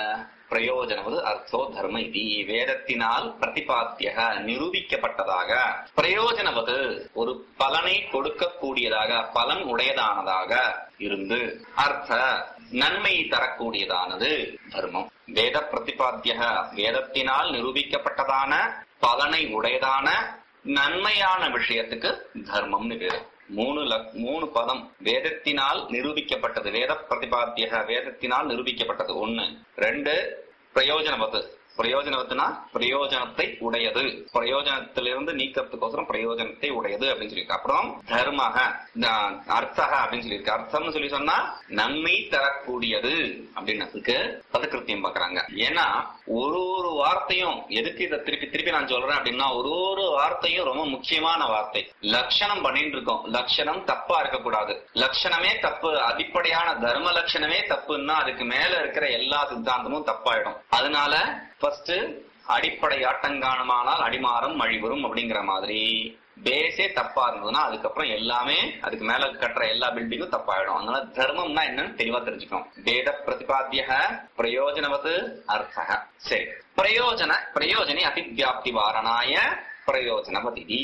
பிரயோஜனவது அர்த்தோ தர்ம இதி. வேதத்தினால் பிரதிபாத்திய நிரூபிக்கப்பட்டதாக, பிரயோஜனவது ஒரு பலனை கொடுக்கக்கூடியதாக, பலன் உடையதானதாக இருந்து, அர்த்த நன்மை தரக்கூடியதானது தர்மம். வேத பிரதிபாத்திய வேதத்தினால் நிரூபிக்கப்பட்டதான பலனை உடையதான நன்மையான விஷயத்துக்கு தர்மம்னு பேரு. மூணு பதம். வேதத்தினால் நிரூபிக்கப்பட்டது, வேத பிரதிபாத்திய வேதத்தினால் நிரூபிக்கப்பட்டது 1. 2 பிரயோஜனவத்து. பிரயோஜனவத்துனா பிரயோஜனத்தை உடையது, பிரயோஜனத்திலிருந்து நீக்கிறதுக்கோசரம் பிரயோஜனத்தை உடையது அப்படின்னு சொல்லியிருக்கு. அப்புறம் தர்மஹ அர்த்தஹ அப்படின்னு சொல்லியிருக்கு. அர்த்தம்னு சொல்லி சொன்னா நன்மை தரக்கூடியது அப்படின்னு பதக்கிருத்தியம் பாக்குறாங்க. ஏன்னா ஒரு வார்த்தையும், எதுக்கு இதை திருப்பி நான் சொல்றேன் அப்படின்னா, ஒரு வார்த்தையும் ரொம்ப முக்கியமான வார்த்தை. லட்சணம் பண்ணிட்டு இருக்கோம். லட்சணம் தப்பா இருக்கக்கூடாது. லட்சணமே தப்பு, அடிப்படையான தர்ம லட்சணமே தப்புன்னா அதுக்கு மேல இருக்கிற எல்லா சித்தாந்தமும் தப்பாயிடும். அதனால ஃபர்ஸ்ட் அடிப்படை ஆட்டங்கானமானால் அடிமாறம் அழிவரும் அப்படிங்கிற மாதிரி பேஸே தப்பா இருந்ததுன்னா அதுக்கப்புறம் எல்லாமே அதுக்கு மேல கட்டுற எல்லா பில்டிங்கும் தப்பாயிடும். அதனால தர்மம்னா என்னன்னு தெளிவா தெரிஞ்சுக்கணும். வேத பிரதிபாத்திய பிரயோஜனவது அர்த்தக. சரி, பிரயோஜனி அதிவியாப்தி வாரணாய பிரயோஜனவதி.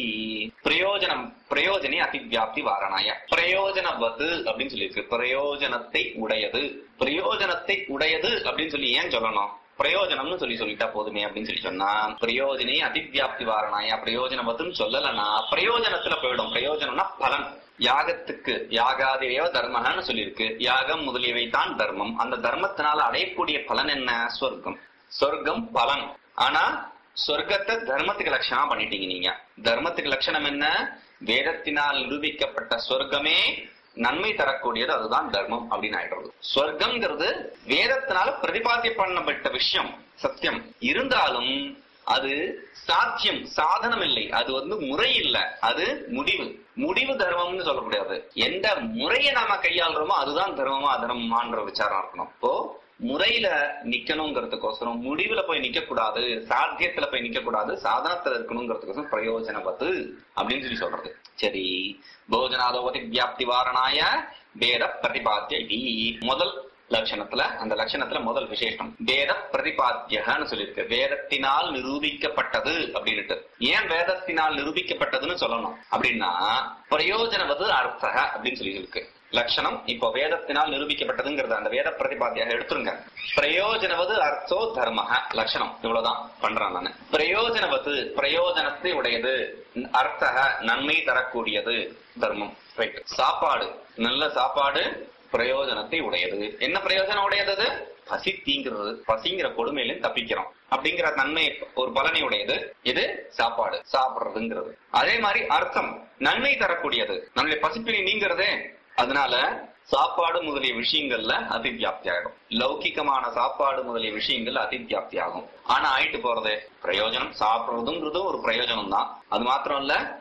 பிரயோஜனி அதிவியாப்தி வாரணாய பிரயோஜனவது அப்படின்னு சொல்லியிருக்கு. பிரயோஜனத்தை உடையது. பிரயோஜனத்தை உடையது அப்படின்னு சொல்லி ஏன் சொல்லணும்? பிரயோஜனம்னு சொல்லிட்டா போதுமே அப்படின்னு சொல்லி சொன்னா, பிரயோஜனே அதிவியாப்தி வாரணாய பிரயோஜனவத்துன்னு சொல்லலன்னா பிரயோஜனத்துல போயிடும். பிரயோஜனம்னா பலன். யாகத்துக்கு யாகாதிரேவ தர்மன்னு சொல்லியிருக்கு. யாகம் முதலியவை தான் தர்மம். அந்த தர்மத்தினால அடையக்கூடிய பலன் என்ன? சொர்க்கம். சொர்க்கம் பலன். ஆனா சொர்க்கத்தை தர்மத்துக்கு லட்சணமா பண்ணிட்டீங்க நீங்க. தர்மத்துக்கு லட்சணம் என்ன? வேதத்தினால் நிரூபிக்கப்பட்ட சொர்க்கமே நன்மை தரக்கூடியது, அதுதான் தர்மம் அப்படின்னு ஆயிடுறது. சொர்க்கம்ங்கிறது வேதத்தினால பிரதிபாத்தியம் பண்ணப்பட்ட விஷயம், சத்தியம். இருந்தாலும் அது சாத்தியம், சாதனம் இல்லை. அது முறை இல்ல, அது முடிவு தர்மம்னு சொல்ல முடியாது. எந்த முறையை நாம கையாளுறோமோ அதுதான் தர்மமா அதர்மமான்ற விசாரம் இருக்கணும். இப்போ முறையில நிக்கணுங்கிறதுக்கோசரம் முடிவுல போய் நிக்க கூடாது, சாத்தியத்துல போய் நிக்க கூடாது, சாதனத்துல இருக்கணுங்கிறதுக்கோசரம் பிரயோஜனவது அப்படின்னு சொல்லி சொல்றது. சரி, போஜனாதோபதி வியாப்தி வாரணாய வேத பிரதிபாத்திய முதல் லட்சணத்துல, அந்த லட்சணத்துல முதல் விசேஷம் வேத பிரதிபாத்தியன்னு சொல்லியிருக்கு. வேதத்தினால் நிரூபிக்கப்பட்டது அப்படின்ட்டு. ஏன் வேதத்தினால் நிரூபிக்கப்பட்டதுன்னு சொல்லணும் அப்படின்னா, பிரயோஜனவது அர்த்தக அப்படின்னு சொல்லி இருக்கு லட்சணம். இப்போ வேதத்தினால் நிரூபிக்கப்பட்டதுங்கிறது அந்த வேத பிரதிபாத்தியாக எடுத்துருங்க. பிரயோஜனவது அர்த்தோ தர்மஹ லட்சணம். இவ்வளவுதான் பண்றான் நானு. பிரயோஜனவது பிரயோஜனத்தை உடையது, அர்த்தக நன்மை தரக்கூடியது தர்மம். ரைட். சாப்பாடு, நல்ல சாப்பாடு பிரயோஜனத்தை உடையது. என்ன பிரயோஜனம் உடையது? பசி தீங்கிறது, பசிங்கிற கொடுமையிலும் தப்பிக்கிறோம் அப்படிங்கிற நன்மை ஒரு பலனையுடையது இது சாப்பாடு சாப்பிடுறதுங்கிறது. அதே மாதிரி அர்த்தம் நன்மை தரக்கூடியது, நம்மளுடைய பசிப்பினை நீங்கிறதே. அதனால சாப்பாடு முதலிய விஷயங்கள்ல அதிவியாப்தி ஆகிடும். லௌகிகமான சாப்பாடு முதலிய விஷயங்கள் அதிவியாப்தி ஆகும். ஆனா ஆயிட்டு போறதே பிரயோஜனம். சாப்பிடுறதுங்கிறது ஒரு பிரயோஜனம் தான். அது மாத்திரம் இல்ல,